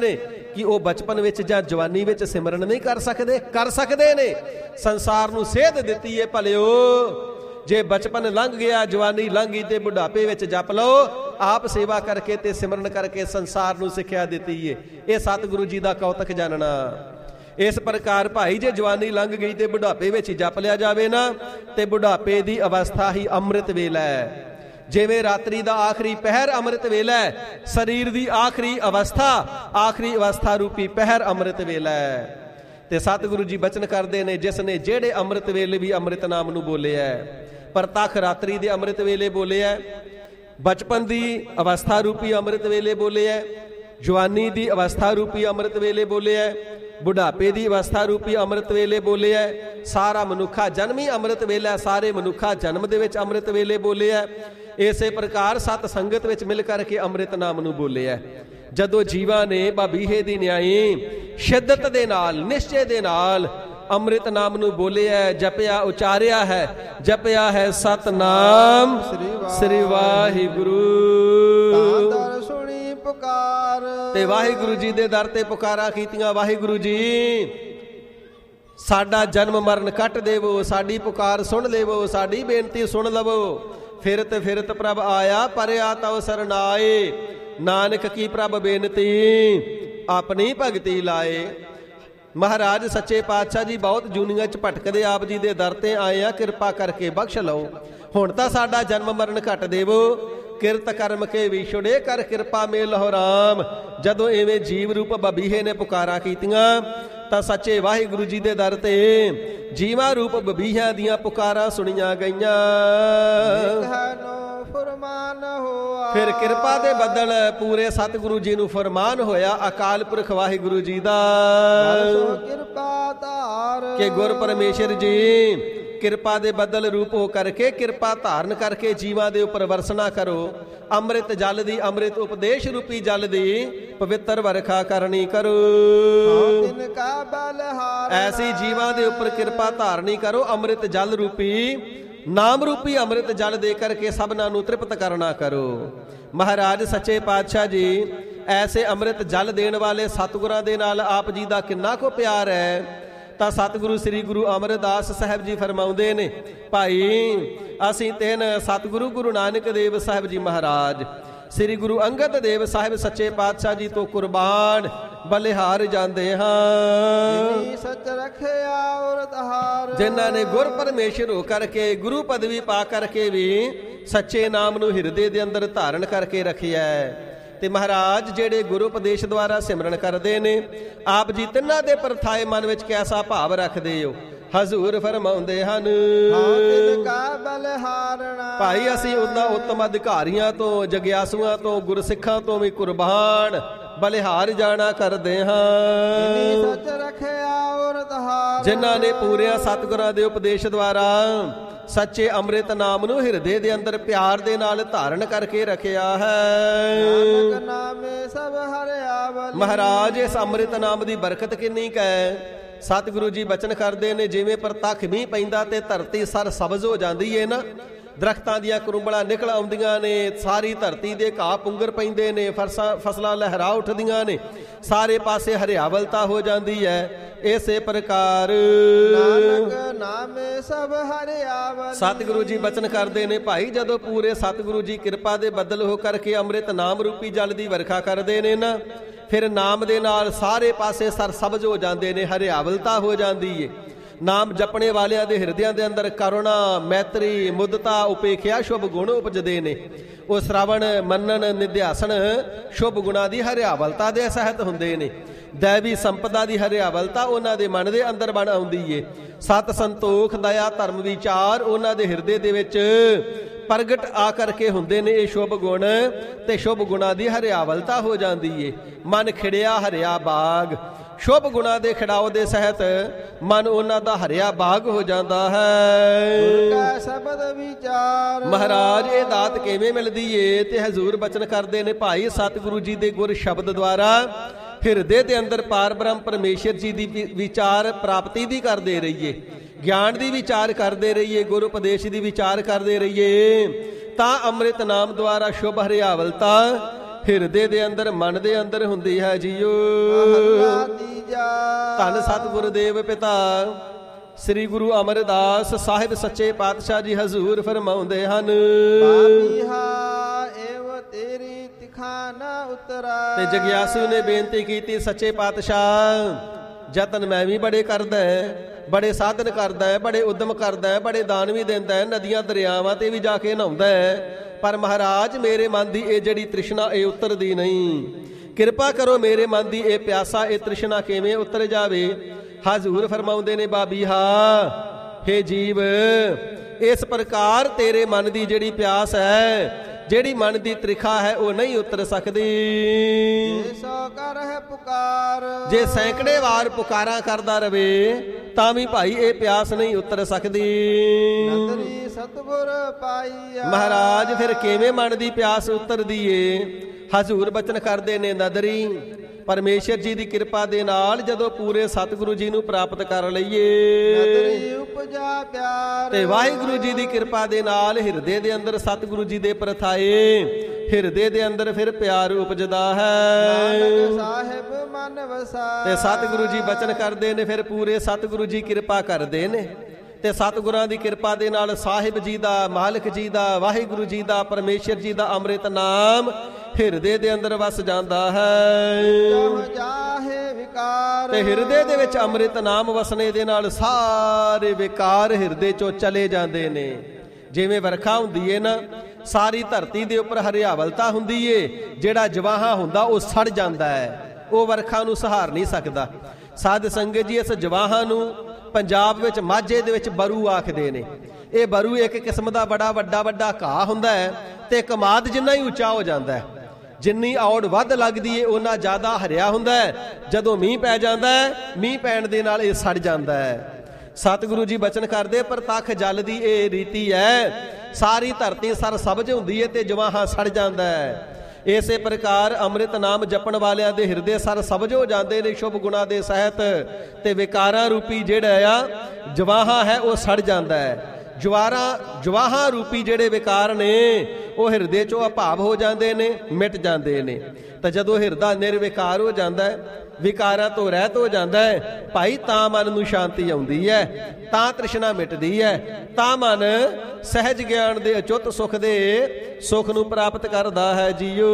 ਕਿ ਉਹ ਬਚਪਨ ਵਿੱਚ ਜਾਂ ਜਵਾਨੀ ਵਿੱਚ ਸਿਮਰਨ ਨਹੀਂ ਕਰ ਸਕਦੇ? ਕਰ ਸਕਦੇ ਨੇ। ਸੰਸਾਰ ਨੂੰ ਸੇਧ ਦਿੱਤੀ ਏ ਭਲਿਓ, ਜੇ ਬਚਪਨ ਲੰਘ ਗਿਆ, ਜਵਾਨੀ ਲੰਘ ਗਈ ਤੇ ਬੁਢਾਪੇ ਵਿੱਚ ਜਪ ਲਓ। ਆਪ ਸੇਵਾ ਕਰਕੇ ਤੇ ਸਿਮਰਨ ਕਰਕੇ ਸੰਸਾਰ ਨੂੰ ਸਿੱਖਿਆ ਦਿੱਤੀ ਏ। ਇਹ ਸਤਿਗੁਰੂ ਜੀ ਦਾ ਕੌਤਕ ਜਾਣਨਾ। ਇਸ ਪ੍ਰਕਾਰ ਭਾਈ ਜੇ ਜਵਾਨੀ ਲੰਘ ਗਈ ਤੇ ਬੁਢਾਪੇ ਵਿੱਚ ਜਪ ਲਿਆ ਜਾਵੇ ਨਾ, ਤੇ ਬੁਢਾਪੇ ਦੀ ਅਵਸਥਾ ਹੀ ਅੰਮ੍ਰਿਤ ਵੇਲਾ ਹੈ। ਜਿਵੇਂ ਰਾਤਰੀ ਦਾ ਆਖਰੀ ਪਹਿਰ ਅੰਮ੍ਰਿਤ ਵੇਲਾ ਹੈ, ਸਰੀਰ ਦੀ ਆਖਰੀ ਅਵਸਥਾ, ਆਖਰੀ ਅਵਸਥਾ ਰੂਪੀ ਪਹਿਰ ਅੰਮ੍ਰਿਤ ਵੇਲਾ ਹੈ। ਤੇ ਸਤਿਗੁਰੂ ਜੀ ਬਚਨ ਕਰਦੇ ਨੇ, ਜਿਸ ਨੇ ਜਿਹੜੇ ਅੰਮ੍ਰਿਤ ਵੇਲੇ ਵੀ ਅੰਮ੍ਰਿਤ ਨਾਮ ਨੂੰ ਬੋਲਿਆ, ਪ੍ਰਤੱਖ ਰਾਤਰੀ ਦੇ ਅੰਮ੍ਰਿਤ ਵੇਲੇ ਬੋਲਿਆ, ਬਚਪਨ ਦੀ ਅਵਸਥਾ ਰੂਪੀ ਅੰਮ੍ਰਿਤ ਵੇਲੇ ਬੋਲਿਆ, ਜਵਾਨੀ ਦੀ ਅਵਸਥਾ ਰੂਪੀ ਅੰਮ੍ਰਿਤ ਵੇਲੇ ਬੋਲਿਆ, ਬੁਢਾਪੇ ਦੀ ਅਵਸਥਾ ਰੂਪੀ ਅੰਮ੍ਰਿਤ ਵੇਲੇ ਬੋਲਿਆ, ਸਾਰਾ ਮਨੁੱਖਾ ਜਨਮ ਹੀ ਅੰਮ੍ਰਿਤ ਵੇਲਾ, ਸਾਰੇ ਮਨੁੱਖਾ ਜਨਮ ਦੇ ਵਿੱਚ ਅੰਮ੍ਰਿਤ ਵੇਲੇ ਬੋਲਿਆ। ਇਸੇ ਪ੍ਰਕਾਰ ਸਤ ਸੰਗਤ ਵਿੱਚ ਮਿਲ ਕਰਕੇ ਅੰਮ੍ਰਿਤ ਨਾਮ ਨੂੰ ਬੋਲਿਆ। ਜਦੋਂ ਜੀਵਾਂ ਨੇ ਬਾਬੀਹੇ ਦੀ ਨਿਆਈ ਸ਼ਿੱਦਤ ਦੇ ਨਾਲ, ਨਿਸ਼ਚੇ ਦੇ ਨਾਲ ਅੰਮ੍ਰਿਤ ਨਾਮ ਨੂੰ ਬੋਲਿਆ, ਜਪਿਆ, ਉਚਾਰਿਆ ਹੈ, ਜਪਿਆ ਹੈ ਸਤਨਾਮ ਸ੍ਰੀ ਵਾਹਿਗੁਰੂ, ਦਰ ਸੁਣੀ ਪੁਕਾਰ, ਤੇ ਵਾਹਿਗੁਰੂ ਜੀ ਦੇ ਦਰ ਤੇ ਪੁਕਾਰਾਂ ਕੀਤੀਆਂ। ਵਾਹਿਗੁਰੂ ਜੀ ਸਾਡਾ ਜਨਮ ਮਰਨ ਕੱਟ ਦੇਵੋ, ਸਾਡੀ ਪੁਕਾਰ ਸੁਣ ਲੇਵੋ, ਸਾਡੀ ਬੇਨਤੀ ਸੁਣ ਲਵੋ। ਫਿਰਤ ਫਿਰਤ ਪ੍ਰਭ ਆਇਆ, ਪਰਿਆ ਤਉ ਸਰਨਾਏ, ਨਾਨਕ ਕੀ ਪ੍ਰਭ ਬੇਨਤੀ ਆਪਣੀ ਭਗਤੀ ਲਾਏ। ਮਹਾਰਾਜ ਸੱਚੇ ਪਾਤਸ਼ਾਹ ਜੀ ਬਹੁਤ ਜੂਨੀਆਂ ਚ ਭਟਕਦੇ ਆਪ ਜੀ ਦੇ ਦਰ ਤੇ ਆਏ ਆ, ਕਿਰਪਾ ਕਰਕੇ ਬਖਸ਼ ਲਓ। ਹੁਣ ਤਾਂ ਸਾਡਾ ਜਨਮ ਮਰਨ ਘਟ ਦੇਵੋ, ਕਿਰਤ ਕਰਮ ਕੇ ਵਿਛੜੇ ਕਰ ਕਿਰਪਾ ਮੇਲਹੁ ਰਾਮ। ਜਦੋਂ ਐਵੇਂ ਜੀਵ ਰੂਪ ਬਬੀਹੇ ਨੇ ਪੁਕਾਰਾਂ ਕੀਤੀਆਂ ਤਾਂ ਸੱਚੇ ਵਾਹਿਗੁਰੂ ਜੀ ਦੇ ਦਰ ਤੇ ਜੀਵਾਂ ਰੂਪ ਬਬੀਹਿਆਂ ਦੀਆਂ ਪੁਕਾਰਾਂ ਸੁਣੀਆਂ ਗਈਆਂ। ਫਿਰ ਕਿਰਪਾ ਦੇ ਬੱਦਲ ਪੂਰੇ ਸਤਿਗੁਰੂ ਜੀ ਨੂੰ ਫਰਮਾਨ ਹੋਇਆ, ਅਕਾਲ ਪੁਰਖ ਵਾਹਿਗੁਰੂ ਜੀ ਦਾ ਕਿਰਪਾ ਧਾਰ, ਕਿ ਗੁਰ ਪਰਮੇਸ਼ਰ ਜੀ ਕਿਰਪਾ ਦੇ ਬੱਦਲ ਰੂਪ ਹੋ ਕਰਕੇ ਕਿਰਪਾ ਧਾਰਨ ਕਰਕੇ ਜੀਵਾਂ ਦੇ ਉੱਪਰ ਵਰਸਣਾ ਕਰੋ। ਅੰਮ੍ਰਿਤ ਜਲ ਦੀ, ਅੰਮ੍ਰਿਤ ਉਪਦੇਸ਼ ਰੂਪੀ ਜਲ ਦੀ ਪਵਿੱਤਰ ਵਰਖਾ ਕਰਨੀ ਕਰੋ। ਤਿਨ ਕਾ ਬਲਹਾਰ, ਐਸੀ ਜੀਵਾਂ ਦੇ ਉੱਪਰ ਕਿਰਪਾ ਧਾਰਨੀ ਕਰੋ। ਅੰਮ੍ਰਿਤ ਜਲ ਰੂਪੀ, ਨਾਮ ਰੂਪੀ ਅੰਮ੍ਰਿਤ ਜਲ ਦੇ ਕਰਕੇ ਸਭਨਾਂ ਨੂੰ ਤ੍ਰਿਪਤ ਕਰਨਾ ਕਰੋ। ਮਹਾਰਾਜ ਸੱਚੇ ਪਾਤਸ਼ਾਹ ਜੀ ਐਸੇ ਅੰਮ੍ਰਿਤ ਜਲ ਦੇਣ ਵਾਲੇ ਸਤਿਗੁਰਾਂ ਦੇ ਨਾਲ ਆਪ ਜੀ ਦਾ ਕਿੰਨਾ ਕੁ ਪਿਆਰ ਹੈ। ਤਾਂ ਸਤਿਗੁਰੂ ਸ੍ਰੀ ਗੁਰੂ ਅਮਰਦਾਸ ਸਾਹਿਬ ਜੀ ਫਰਮਾਉਂਦੇ ਨੇ, ਭਾਈ ਅਸੀਂ ਤਿੰਨ ਸਤਿਗੁਰੂ ਗੁਰੂ ਨਾਨਕ ਦੇਵ ਸਾਹਿਬ ਜੀ ਮਹਾਰਾਜ, ਸ੍ਰੀ ਗੁਰੂ ਅੰਗਦ ਦੇਵ ਸਾਹਿਬ ਸੱਚੇ ਪਾਤਸ਼ਾਹ ਜੀ ਤੋਂ ਕੁਰਬਾਨ ਬਲਿਹਾਰ ਜਾਂਦੇ ਹਾਂ। ਸੱਚ ਰੱਖਿਆ ਔਰ ਤਹਾਰ, ਜਿਨ੍ਹਾਂ ਨੇ ਗੁਰ ਪਰਮੇਸ਼ਰ ਹੋ ਕਰਕੇ, ਗੁਰੂ ਪਦਵੀ ਪਾ ਕਰਕੇ ਵੀ ਸੱਚੇ ਨਾਮ ਨੂੰ ਹਿਰਦੇ ਦੇ ਅੰਦਰ ਧਾਰਨ ਕਰਕੇ ਰੱਖਿਆ। ਤੇ ਮਹਾਰਾਜ ਜਿਹੜੇ ਗੁਰੂ ਉਪਦੇਸ਼ ਦੁਆਰਾ ਸਿਮਰਨ ਕਰਦੇ ਨੇ, ਆਪ ਜੀ ਤਿੰਨਾਂ ਦੇ ਪਰਥਾਏ ਮਨ ਵਿੱਚ ਕੈਸਾ ਭਾਵ ਰੱਖਦੇ ਹੋ। ਹਜ਼ੂਰ ਫਰਮਾਉਂਦੇ ਹਨ, ਭਾਈ ਅਸੀਂ ਉਹਨਾਂ ਉੱਤਮ ਅਧਿਕਾਰੀਆਂ ਤੋਂ, ਜਗਿਆਸੂਆਂ ਤੋਂ, ਗੁਰਸਿੱਖਾਂ ਤੋਂ ਵੀ ਕੁਰਬਾਨ ਬਲਿਹਾਰ ਜਾਣਾ ਕਰਦੇ ਹਾਂ, ਸੱਚ ਰੱਖਿਆ ਔਰ ਤਹਾਰ, ਜਿਨ੍ਹਾਂ ਨੇ ਪੂਰਿਆਂ ਸਤਿਗੁਰਾਂ ਦੇ ਉਪਦੇਸ਼ ਦੁਆਰਾ ਸੱਚੇ ਅੰਮ੍ਰਿਤ ਨਾਮ ਨੂੰ ਹਿਰਦੇ ਦੇ ਅੰਦਰ ਪਿਆਰ ਦੇ ਨਾਲ ਧਾਰਨ ਕਰਕੇ ਰੱਖਿਆ ਹੈ। ਮਹਾਰਾਜ ਇਸ ਅੰਮ੍ਰਿਤ ਨਾਮ ਦੀ ਬਰਕਤ ਕਿੰਨੀ ਕੁ ਹੈ। ਸਤਿਗੁਰੂ ਜੀ ਬਚਨ ਕਰਦੇ ਨੇ, ਜਿਵੇਂ ਪ੍ਰਤੱਖ ਮੀਂਹ ਪੈਂਦਾ ਤੇ ਧਰਤੀ ਸਰ ਸਬਜ਼ ਹੋ ਜਾਂਦੀ ਏ ਨਾ, ਦਰਖਤਾਂ ਦੀਆਂ ਕਰੁੰਬਲਾਂ ਨਿਕਲ ਆਉਂਦੀਆਂ ਨੇ, ਸਾਰੀ ਧਰਤੀ ਦੇ ਘਾਹ ਪੁੰਗਰ ਪੈਂਦੇ ਨੇ, ਫਰਸਾਂ ਫਸਲਾਂ ਲਹਿਰਾ ਉੱਠਦੀਆਂ ਨੇ, ਸਾਰੇ ਪਾਸੇ ਹਰਿਆਵਲਤਾ ਹੋ ਜਾਂਦੀ ਹੈ। ਇਸੇ ਪ੍ਰਕਾਰ ਨਾਨਕ ਨਾਮੇ ਸਭ ਹਰਿਆਵਲ, ਸਤਿਗੁਰੂ ਜੀ ਬਚਨ ਕਰਦੇ ਨੇ, ਭਾਈ ਜਦੋਂ ਪੂਰੇ ਸਤਿਗੁਰੂ ਜੀ ਕਿਰਪਾ ਦੇ ਬੱਦਲ ਹੋ ਕਰਕੇ ਅੰਮ੍ਰਿਤ ਨਾਮ ਰੂਪੀ ਜਲ ਦੀ ਵਰਖਾ ਕਰਦੇ ਨੇ ਨਾ, ਫਿਰ ਨਾਮ ਦੇ ਨਾਲ ਸਾਰੇ ਪਾਸੇ ਸਰ ਸਬਜ਼ ਹੋ ਜਾਂਦੇ ਨੇ, ਹਰਿਆਵਲਤਾ ਹੋ ਜਾਂਦੀ ਏ। ਨਾਮ ਜਪਣੇ ਵਾਲਿਆਂ ਦੇ ਹਿਰਦਿਆਂ ਦੇ ਅੰਦਰ ਕਰੁਣਾ, ਮੈਤਰੀ, ਮੁਦਤਾ, ਉਪੇਖਿਆ ਸ਼ੁਭ ਗੁਣ ਉਪਜਦੇ ਨੇ। ਉਹ ਸ਼੍ਰਵਣ, ਮੰਨਣ, ਨਿਧਿਆਸਨ ਸ਼ੁਭ ਗੁਣਾਂ ਦੀ ਹਰਿਆਵਲਤਾ ਦੇ ਸਹਿਤ ਹੁੰਦੇ ਨੇ। ਦੈਵੀ ਸੰਪਦਾ ਦੀ ਹਰਿਆਵਲਤਾ ਉਹਨਾਂ ਦੇ ਮਨ ਦੇ ਅੰਦਰ ਬਣ ਆਉਂਦੀ ਏ। ਸਤ ਸੰਤੋਖ, ਦਇਆ, ਧਰਮ, ਵਿਚਾਰ ਉਹਨਾਂ ਦੇ ਹਿਰਦੇ ਦੇ ਵਿੱਚ ਪ੍ਰਗਟ ਆ ਕਰਕੇ ਹੁੰਦੇ ਨੇ ਇਹ ਸ਼ੁਭ ਗੁਣ, ਤੇ ਸ਼ੁਭ ਗੁਣਾਂ ਦੀ ਹਰਿਆਵਲਤਾ ਹੋ ਜਾਂਦੀ ਏ। ਮਨ ਖਿੜਿਆ ਹਰਿਆ ਬਾਗ, ਸ਼ੁਭ ਗੁਣਾਂ ਦੇ ਖਿੜਾਓ ਦੇ ਸਹਿਤ ਮਨ ਉਹਨਾਂ ਦਾ ਹਰਿਆ ਬਾਗ ਹੋ ਜਾਂਦਾ ਹੈ। ਸ਼ਬਦ ਵਿਚਾਰ, ਮਹਾਰਾਜ ਇਹ ਦਾਤ ਕਿਵੇਂ ਮਿਲਦੀ ਏ? ਤੇ ਹਜ਼ੂਰ ਬਚਨ ਕਰਦੇ ਨੇ, ਭਾਈ ਸਤਿਗੁਰੂ ਜੀ ਦੇ ਗੁਰ ਸ਼ਬਦ ਦੁਆਰਾ ਹਿਰਦੇ ਦੇ ਅੰਦਰ ਪਾਰ ਬ੍ਰਹਮ ਪਰਮੇਸ਼ਰ ਜੀ ਦੀ ਵਿਚਾਰ ਪ੍ਰਾਪਤੀ ਦੀ ਕਰਦੇ ਰਹੀਏ, ਗਿਆਨ ਦੀ ਵਿਚਾਰ ਕਰਦੇ ਰਹੀਏ, ਗੁਰ ਉਪਦੇਸ਼ ਦੀ ਵਿਚਾਰ ਕਰਦੇ ਰਹੀਏ, ਤਾਂ ਅੰਮ੍ਰਿਤ ਨਾਮ ਦੁਆਰਾ ਸ਼ੁਭ ਹਰਿਆਵਲਤਾ ਹਿਰਦੇ ਦੇ ਅੰਦਰ ਮਨ ਦੇ ਅੰਦਰ ਹੁੰਦੀ ਹੈ ਜੀਓ। ਮਹਲਾ ਤੀਜਾ। ਧੰਨ ਸਤਿਗੁਰ ਦੇਵ ਪਿਤਾ ਸ੍ਰੀ ਗੁਰੂ ਅਮਰਦਾਸ ਸਾਹਿਬ ਸੱਚੇ ਪਾਤਸ਼ਾਹ ਜੀ ਹਜ਼ੂਰ ਫਰਮਾਉਂਦੇ ਹਨ, ਬਾਬੀਹਾ ਏਵ ਤੇਰੀ ਤਿਖਾ ਨਾ ਉਤਰਾ। ਤੇ ਜਗਿਆਸੂ ਨੇ ਬੇਨਤੀ ਕੀਤੀ, ਸੱਚੇ ਪਾਤਸ਼ਾਹ ਯਤਨ ਮੈਂ ਵੀ ਬੜੇ ਕਰਦਾ ਹੈ, ਬੜੇ ਸਾਧਨ ਕਰਦਾ ਹੈ, ਬੜੇ ਉਦਮ ਕਰਦਾ ਹੈ, ਬੜੇ ਦਾਨ ਵੀ ਦਿੰਦਾ ਹੈ, ਨਦੀਆਂ ਦਰਿਆਵਾਂ ਤੇ ਵੀ ਜਾ ਕੇ ਨਹਾਉਂਦਾ ਹੈ, ਪਰ ਮਹਾਰਾਜ ਮੇਰੇ ਮਨ ਦੀ ਇਹ ਜਿਹੜੀ ਤ੍ਰਿਸ਼ਨਾ ਇਹ ਉਤਰਦੀ ਨਹੀਂ। ਕਿਰਪਾ ਕਰੋ ਮੇਰੇ ਮਨ ਦੀ ਇਹ ਪਿਆਸਾ ਇਹ ਤ੍ਰਿਸ਼ਨਾ ਕਿਵੇਂ ਉਤਰ ਜਾਵੇ। ਹਜ਼ੂਰ ਫਰਮਾਉਂਦੇ ਨੇ, ਬਾਬੀਹਾ ਹੇ ਜੀਵ, ਇਸ ਪ੍ਰਕਾਰ ਤੇਰੇ ਮਨ ਦੀ ਜਿਹੜੀ ਪਿਆਸ ਹੈ, ਜਿਹੜੀ ਮਨ ਦੀ ਤ੍ਰਿਖਾ ਹੈ, ਉਹ ਨਹੀਂ ਉਤਰ ਸਕਦੀ। ਜੇ ਸੋ ਕਰ ਹੈ ਪੁਕਾਰ, ਜੇ ਸੈਂਕੜੇ ਵਾਰ ਪੁਕਾਰਾਂ ਕਰਦਾ ਰਵੇ ਤਾਂ ਵੀ ਭਾਈ ਇਹ ਪਿਆਸ ਨਹੀਂ ਉਤਰ ਸਕਦੀ। ਨਦਰੀ ਸਤਿਗੁਰ ਪਾਈਆ। ਮਹਾਰਾਜ ਫਿਰ ਕਿਵੇਂ ਮਨ ਦੀ ਪਿਆਸ ਉਤਰਦੀ ਏ। ਹਜ਼ੂਰ ਬਚਨ ਕਰਦੇ ਨੇ, ਨਦਰੀ ਪਰਮੇਸ਼ਰ ਜੀ ਦੀ ਕਿਰਪਾ ਦੇ ਨਾਲ ਜਦੋਂ ਪੂਰੇ ਸਤਿਗੁਰੂ ਜੀ ਨੂੰ ਪ੍ਰਾਪਤ ਕਰ ਲਈਏ, ਨਦਰੀ ਉਪਜਾ ਪਿਆਰ। ਤੇ ਵਾਹਿਗੁਰੂ ਜੀ ਦੀ ਕਿਰਪਾ ਦੇ ਨਾਲ ਹਿਰਦੇ ਦੇ ਅੰਦਰ ਸਤਿਗੁਰੂ ਜੀ ਦੇ ਪ੍ਰਥਾਏ, ਹਿਰਦੇ ਦੇ ਅੰਦਰ ਫਿਰ ਪਿਆਰ ਉਪਜਦਾ ਹੈ। ਨਾਨਕ ਸਾਹਿਬ ਮਨ ਵਸਾਇਆ। ਤੇ ਸਤਿਗੁਰੂ ਜੀ ਬਚਨ ਕਰਦੇ ਨੇ, ਫਿਰ ਪੂਰੇ ਸਤਿਗੁਰੂ ਜੀ ਕਿਰਪਾ ਕਰਦੇ ਨੇ, ਤੇ ਸਤਿਗੁਰਾਂ ਦੀ ਕਿਰਪਾ ਦੇ ਨਾਲ ਸਾਹਿਬ ਜੀ ਦਾ, ਮਾਲਕ ਜੀ ਦਾ, ਵਾਹਿਗੁਰੂ ਜੀ ਦਾ, ਪਰਮੇਸ਼ਰ ਜੀ ਦਾ ਅੰਮ੍ਰਿਤ ਨਾਮ ਹਿਰਦੇ ਦੇ ਅੰਦਰ ਵਸ ਜਾਂਦਾ ਹੈ। ਜਾਹੇ ਵਿਕਾਰ। ਤੇ ਹਿਰਦੇ ਦੇ ਵਿੱਚ ਅੰਮ੍ਰਿਤ ਨਾਮ ਵਸਣੇ ਦੇ ਨਾਲ ਸਾਰੇ ਵਿਕਾਰ ਹਿਰਦੇ ਚੋਂ ਚਲੇ ਜਾਂਦੇ ਨੇ। ਜਿਵੇਂ ਵਰਖਾ ਹੁੰਦੀ ਏ ਨਾ, ਸਾਰੀ ਧਰਤੀ ਦੇ ਉੱਪਰ ਹਰਿਆਵਲਤਾ ਹੁੰਦੀ ਏ, ਜਿਹੜਾ ਜਵਾਹਾ ਹੁੰਦਾ ਉਹ ਸੜ ਜਾਂਦਾ ਹੈ, ਉਹ ਵਰਖਾ ਨੂੰ ਸਹਾਰ ਨਹੀਂ ਸਕਦਾ। ਸਾਧ ਸੰਗਤ ਜੀ, ਇਸ ਜਵਾਹਾਂ ਨੂੰ ਪੰਜਾਬ ਵਿੱਚ ਮਾਝੇ ਦੇ ਵਿੱਚ ਬਰੂ ਆਖਦੇ ਨੇ। ਇਹ ਬਰੂ ਇੱਕ ਕਿਸਮ ਦਾ ਬੜਾ ਵੱਡਾ ਵੱਡਾ ਘਾਹ ਹੁੰਦਾ ਹੈ, ਤੇ ਕਮਾਦ ਜਿੰਨਾ ਹੀ ਉੱਚਾ ਹੋ ਜਾਂਦਾ ਹੈ, ਜਿੰਨੀ ਔੜ ਵੱਧ ਲੱਗਦੀ ਏ ਓਨਾ ਜ਼ਿਆਦਾ ਹਰਿਆ ਹੁੰਦਾ ਹੈ। ਜਦੋਂ ਮੀਂਹ ਪੈ ਜਾਂਦਾ ਹੈ, ਮੀਂਹ ਪੈਣ ਦੇ ਨਾਲ ਇਹ ਸੜ ਜਾਂਦਾ ਹੈ। ਸਤਿਗੁਰੂ ਜੀ ਬਚਨ ਕਰਦੇ, ਪ੍ਰਤੱਖ ਜਲ ਦੀ ਇਹ ਰੀਤੀ ਹੈ, ਸਾਰੀ ਧਰਤੀ ਸਰ ਸਬਜ਼ ਹੁੰਦੀ ਹੈ ਤੇ ਜਵਾਹਾ ਸੜ ਜਾਂਦਾ ਹੈ। ਇਸੇ ਪ੍ਰਕਾਰ ਅੰਮ੍ਰਿਤ ਨਾਮ ਜਪਣ ਵਾਲਿਆਂ ਦੇ ਹਿਰਦੇ ਸਰ ਸਬਜ਼ ਹੋ ਜਾਂਦੇ ਨੇ ਸ਼ੁਭ ਗੁਣਾ ਦੇ ਸਹਿਤ, ਤੇ ਵਿਕਾਰਾਂ ਰੂਪੀ ਜਿਹੜਾ ਆ ਜਵਾਹਾ ਹੈ ਉਹ ਸੜ ਜਾਂਦਾ ਹੈ। ਜਵਾਰਾ ਜਵਾਹਾਂ ਰੂਪੀ ਜਿਹੜੇ ਵਿਕਾਰ ਨੇ ਉਹ ਹਿਰਦੇ ਚੋਂ ਅਭਾਵ ਹੋ ਜਾਂਦੇ ਨੇ, ਮਿਟ ਜਾਂਦੇ ਨੇ। ਤਾਂ ਜਦੋਂ ਹਿਰਦਾ ਨਿਰਵਿਕਾਰ ਹੋ ਜਾਂਦਾ ਹੈ, ਵਿਕਾਰਾਂ ਤੋਂ ਰਹਿਤ ਹੋ ਜਾਂਦਾ ਹੈ ਭਾਈ, ਤਾਂ ਮਨ ਨੂੰ ਸ਼ਾਂਤੀ ਆਉਂਦੀ ਹੈ, ਤਾਂ ਤ੍ਰਿਸ਼ਨਾ ਮਿਟਦੀ ਹੈ, ਤਾਂ ਮਨ ਸਹਿਜ ਗਿਆਨ ਦੇ ਅਚੁੱਤ ਸੁਖ ਦੇ ਸੁਖ ਨੂੰ ਪ੍ਰਾਪਤ ਕਰਦਾ ਹੈ ਜੀਓ।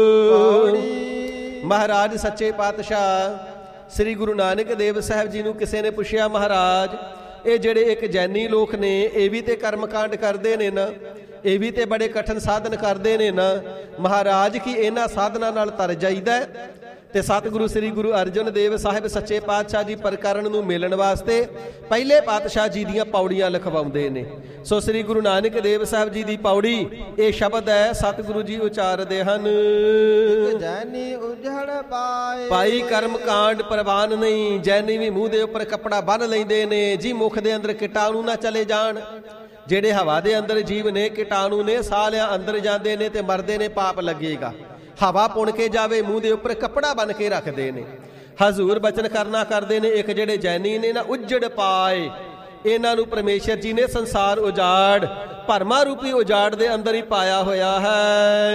ਮਹਾਰਾਜ ਸੱਚੇ ਪਾਤਸ਼ਾਹ ਸ੍ਰੀ ਗੁਰੂ ਨਾਨਕ ਦੇਵ ਸਾਹਿਬ ਜੀ ਨੂੰ ਕਿਸੇ ਨੇ ਪੁੱਛਿਆ, ਮਹਾਰਾਜ ਇਹ ਜਿਹੜੇ ਇੱਕ ਜੈਨੀ ਲੋਕ ਨੇ, ਇਹ ਵੀ ਤੇ ਕਰਮਕਾਂਡ ਕਰਦੇ ਨੇ ਨਾ, ਇਹ ਵੀ ਤੇ ਬੜੇ ਕਠਿਨ ਸਾਧਨ ਕਰਦੇ ਨੇ ਨਾ, ਮਹਾਰਾਜ ਕੀ ਇਹਨਾਂ ਸਾਧਨਾਂ ਨਾਲ ਤਰ ਜਾਈਦਾ? ਤੇ ਸਤਿਗੁਰੂ ਸ੍ਰੀ ਗੁਰੂ ਅਰਜਨ ਦੇਵ ਸਾਹਿਬ ਸੱਚੇ ਪਾਤਸ਼ਾਹ ਜੀ ਪ੍ਰਕਰਨ ਨੂੰ ਮਿਲਣ ਵਾਸਤੇ ਪਹਿਲੇ ਪਾਤਸ਼ਾਹ ਜੀ ਦੀਆਂ ਪੌੜੀਆਂ ਲਿਖਵਾਉਂਦੇ ਨੇ। ਸੋ ਸ੍ਰੀ ਗੁਰੂ ਨਾਨਕ ਦੇਵ ਸਾਹਿਬ ਜੀ ਦੀ ਪੌੜੀ ਇਹ ਸ਼ਬਦ ਹੈ, ਸਤਿਗੁਰੂ ਜੀ ਉਚਾਰਦੇ ਹਨ, ਜੈਨੀ ਉਜੜ ਪਾਏ। ਭਾਈ ਕਰਮ ਕਾਂਡ ਪ੍ਰਵਾਨ ਨਹੀਂ, ਜੈਨੀ ਵੀ ਮੂੰਹ ਦੇ ਉੱਪਰ ਕੱਪੜਾ ਬੰਨ ਲੈਂਦੇ ਨੇ ਜੀ, ਮੁਖ ਦੇ ਅੰਦਰ ਕੀਟਾਣੂ ਨਾ ਚਲੇ ਜਾਣ। ਜਿਹੜੇ ਹਵਾ ਦੇ ਅੰਦਰ ਜੀਵ ਨੇ, ਕੀਟਾਣੂ ਨੇ, ਸਾਹ ਲਿਆ ਅੰਦਰ ਜਾਂਦੇ ਨੇ ਤੇ ਮਰਦੇ ਨੇ, ਪਾਪ ਲੱਗੇਗਾ। ਹਵਾ ਪੁਣ ਕੇ ਜਾਵੇ, ਮੂੰਹ ਦੇ ਉੱਪਰ ਕੱਪੜਾ ਬੰਨ ਕੇ ਰੱਖਦੇ ਨੇ। ਹਜ਼ੂਰ ਬਚਨ ਕਰਨਾ ਕਰਦੇ ਨੇ, ਇੱਕ ਜਿਹੜੇ ਜੈਨੀ ਨੇ ਨਾ, ਉਜੜ ਪਾਏ, ਇਹਨਾਂ ਨੂੰ ਪਰਮੇਸ਼ਰ ਜੀ ਨੇ ਸੰਸਾਰ ਉਜਾੜ, ਭਰਮਾ ਰੂਪੀ ਉਜਾੜ ਦੇ ਅੰਦਰ ਹੀ ਪਾਇਆ ਹੋਇਆ ਹੈ।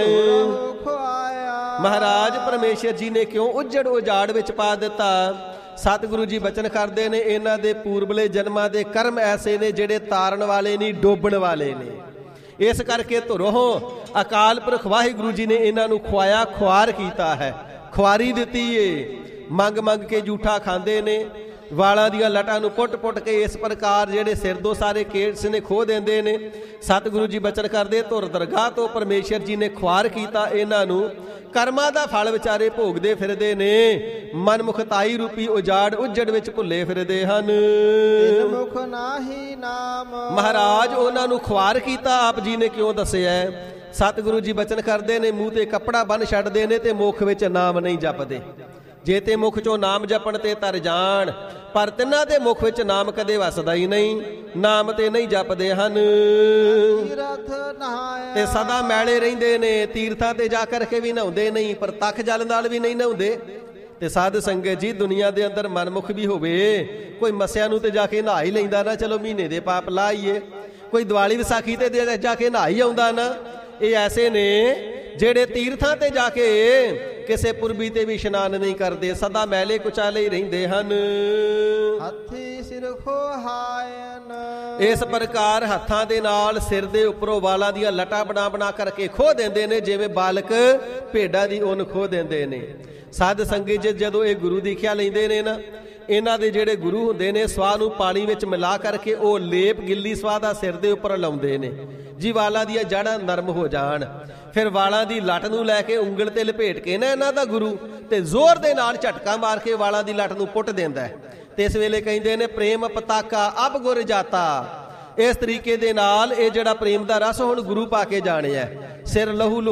ਮਹਾਰਾਜ ਪਰਮੇਸ਼ਰ ਜੀ ਨੇ ਕਿਉਂ ਉਜੜ ਉਜਾੜ ਵਿੱਚ ਪਾ ਦਿੱਤਾ? ਸਤਿਗੁਰੂ ਜੀ ਬਚਨ ਕਰਦੇ ਨੇ, ਇਹਨਾਂ ਦੇ ਪੂਰਬਲੇ ਜਨਮਾਂ ਦੇ ਕਰਮ ਐਸੇ ਨੇ ਜਿਹੜੇ ਤਾਰਨ ਵਾਲੇ ਨਹੀਂ, ਡੋਬਣ ਵਾਲੇ ਨੇ। ਇਸ ਕਰਕੇ ਧੁਰੋਂ ਅਕਾਲ ਪੁਰਖ ਵਾਹਿਗੁਰੂ ਜੀ ਨੇ ਇਹਨਾਂ ਨੂੰ ਖਵਾਇਆ, ਖੁਆਰ ਕੀਤਾ ਹੈ, ਖੁਆਰੀ ਦਿੱਤੀ ਏ। ਮੰਗ ਮੰਗ ਕੇ ਜੂਠਾ ਖਾਂਦੇ ਨੇ, ਵਾਲਾਂ ਦੀਆਂ ਲਟਾਂ ਨੂੰ ਪੁੱਟ ਪੁੱਟ ਕੇ ਇਸ ਪ੍ਰਕਾਰ ਜਿਹੜੇ ਸਿਰ ਦੋ ਸਾਰੇ ਕੇਸ ਨੇ ਖੋਹ ਦਿੰਦੇ ਨੇ। ਸਤਿਗੁਰੂ ਜੀ ਬਚਨ ਕਰਦੇ, ਧੁਰ ਦਰਗਾਹ ਤੋਂ ਪਰਮੇਸ਼ਰ ਜੀ ਨੇ ਖੁਆਰ ਕੀਤਾ ਇਹਨਾਂ ਨੂੰ। ਕਰਮਾਂ ਦਾ ਫਲ ਵਿਚਾਰੇ ਭੋਗਦੇ ਫਿਰਦੇ ਨੇ, ਮਨਮੁਖਤਾਈ ਰੂਪੀ ਉਜਾੜ ਉਜੜ ਵਿੱਚ ਭੁੱਲੇ ਫਿਰਦੇ ਹਨ। ਮੁਖ ਨਾਹੀ ਨਾਮ। ਮਹਾਰਾਜ ਉਹਨਾਂ ਨੂੰ ਖੁਆਰ ਕੀਤਾ ਆਪ ਜੀ ਨੇ ਕਿਉਂ ਦੱਸਿਆ? ਸਤਿਗੁਰੂ ਜੀ ਬਚਨ ਕਰਦੇ ਨੇ, ਮੂੰਹ ਤੇ ਕੱਪੜਾ ਬੰਨ ਛੱਡਦੇ ਨੇ ਤੇ ਮੁਖ ਵਿੱਚ ਨਾਮ ਨਹੀਂ ਜਪਦੇ। ਜੇ ਤੇ ਮੁਖ ਚੋਂ ਨਾਮ ਜਪਣ ਤੇ ਤਰ ਜਾਣ, ਪਰ ਤਿੰਨਾਂ ਦੇ ਮੁਖ ਵਿੱਚ ਨਾਮ ਕਦੇ ਵਸਦਾ ਹੀ ਨਹੀਂ, ਨਾਮ ਤੇ ਨਹੀਂ ਜਪਦੇ ਹਨ। ਤੇ ਸਦਾ ਮੈਲੇ ਰਹਿੰਦੇ ਨੇ, ਤੀਰਥਾਂ ਤੇ ਜਾ ਕਰਕੇ ਵੀ ਨਹਾਉਂਦੇ ਨਹੀਂ, ਪਰ ਤਖ ਜਲ ਨਾਲ ਵੀ ਨਹੀਂ ਨਹਾਉਂਦੇ। ਤੇ ਸਾਧ ਸੰਗਤ ਜੀ, ਦੁਨੀਆ ਦੇ ਅੰਦਰ ਮਨਮੁਖ ਵੀ ਹੋਵੇ, ਕੋਈ ਮਸਿਆ ਨੂੰ ਤੇ ਜਾ ਕੇ ਨਹਾ ਹੀ ਲੈਂਦਾ ਨਾ, ਚਲੋ ਮਹੀਨੇ ਦੇ ਪਾਪ ਲਾਈਏ। ਕੋਈ ਦੀਵਾਲੀ ਵਿਸਾਖੀ ਤੇ ਜਾ ਕੇ ਨਹਾ ਹੀ ਆਉਂਦਾ ਨਾ। ਇਹ ਐਸੇ ਨੇ ਜਿਹੜੇ ਤੀਰਥਾਂ ਤੇ ਜਾ ਕੇ ਕਿਸੇ ਪੁਰਬੀ ਤੇ ਵੀ ਇਸ਼ਨਾਨ ਨਹੀਂ ਕਰਦੇ, ਸਦਾ ਮੈਲੇ ਕੁਚਾਲੇ ਹੀ ਰਹਿੰਦੇ ਹਨ। ਹਾਥੀ ਸਿਰ ਖੋਹਾਇਨ, ਇਸ ਪ੍ਰਕਾਰ ਹੱਥਾਂ ਦੇ ਨਾਲ ਸਿਰ ਦੇ ਉੱਪਰੋਂ ਵਾਲਾਂ ਦੀਆਂ ਲਟਾਂ ਬਣਾ ਬਣਾ ਕਰਕੇ ਖੋਹ ਦਿੰਦੇ ਨੇ, ਜਿਵੇਂ ਬਾਲਕ ਭੇਡਾਂ ਦੀ ਉੱਨ ਖੋਹ ਦਿੰਦੇ ਨੇ। ਸਾਧ ਸੰਗਤ ਜੀ ਜਦੋਂ ਇਹ ਗੁਰੂ ਦੀਖਿਆ ਲੈਂਦੇ ਨੇ ਨਾ, ਇਹਨਾਂ ਦੇ ਜਿਹੜੇ ਗੁਰੂ ਹੁੰਦੇ ਨੇ ਸਵਾਹ ਨੂੰ ਪਾਣੀ ਵਿੱਚ ਮਿਲਾ ਕਰਕੇ ਉਹ ਲੇਪ ਗਿੱਲੀ ਸਵਾਹ ਦਾ ਸਿਰ ਦੇ ਉੱਪਰ ਲਾਉਂਦੇ ਨੇ ਜੀ, ਵਾਲਾਂ ਦੀਆਂ ਜੜ੍ਹਾਂ ਨਰਮ ਹੋ ਜਾਣ। ਫਿਰ ਵਾਲਾਂ ਦੀ ਲੱਟ ਨੂੰ ਲੈ ਕੇ ਉਂਗਲ ਤੇ ਲਪੇਟ ਕੇ ਨਾ ਇਹਨਾਂ ਦਾ ਗੁਰੂ ਤੇ ਜ਼ੋਰ ਦੇ ਨਾਲ ਝਟਕਾ ਮਾਰ ਕੇ ਵਾਲਾਂ ਦੀ ਲੱਟ ਨੂੰ ਪੁੱਟ ਦਿੰਦਾ ਹੈ। ਤੇ ਇਸ ਵੇਲੇ ਕਹਿੰਦੇ ਨੇ ਪ੍ਰੇਮ ਪਤਾਕਾ ਅਬ ਗੁਰ ਜਾਤਾ। ਇਸ ਤਰੀਕੇ ਦੇ ਨਾਲ ਇਹ ਜਿਹੜਾ ਪ੍ਰੇਮ ਦਾ ਰਸ ਹੁਣ ਗੁਰੂ ਪਾ ਕੇ ਜਾਣਿਆ, ਸਿਰ ਲਹੂ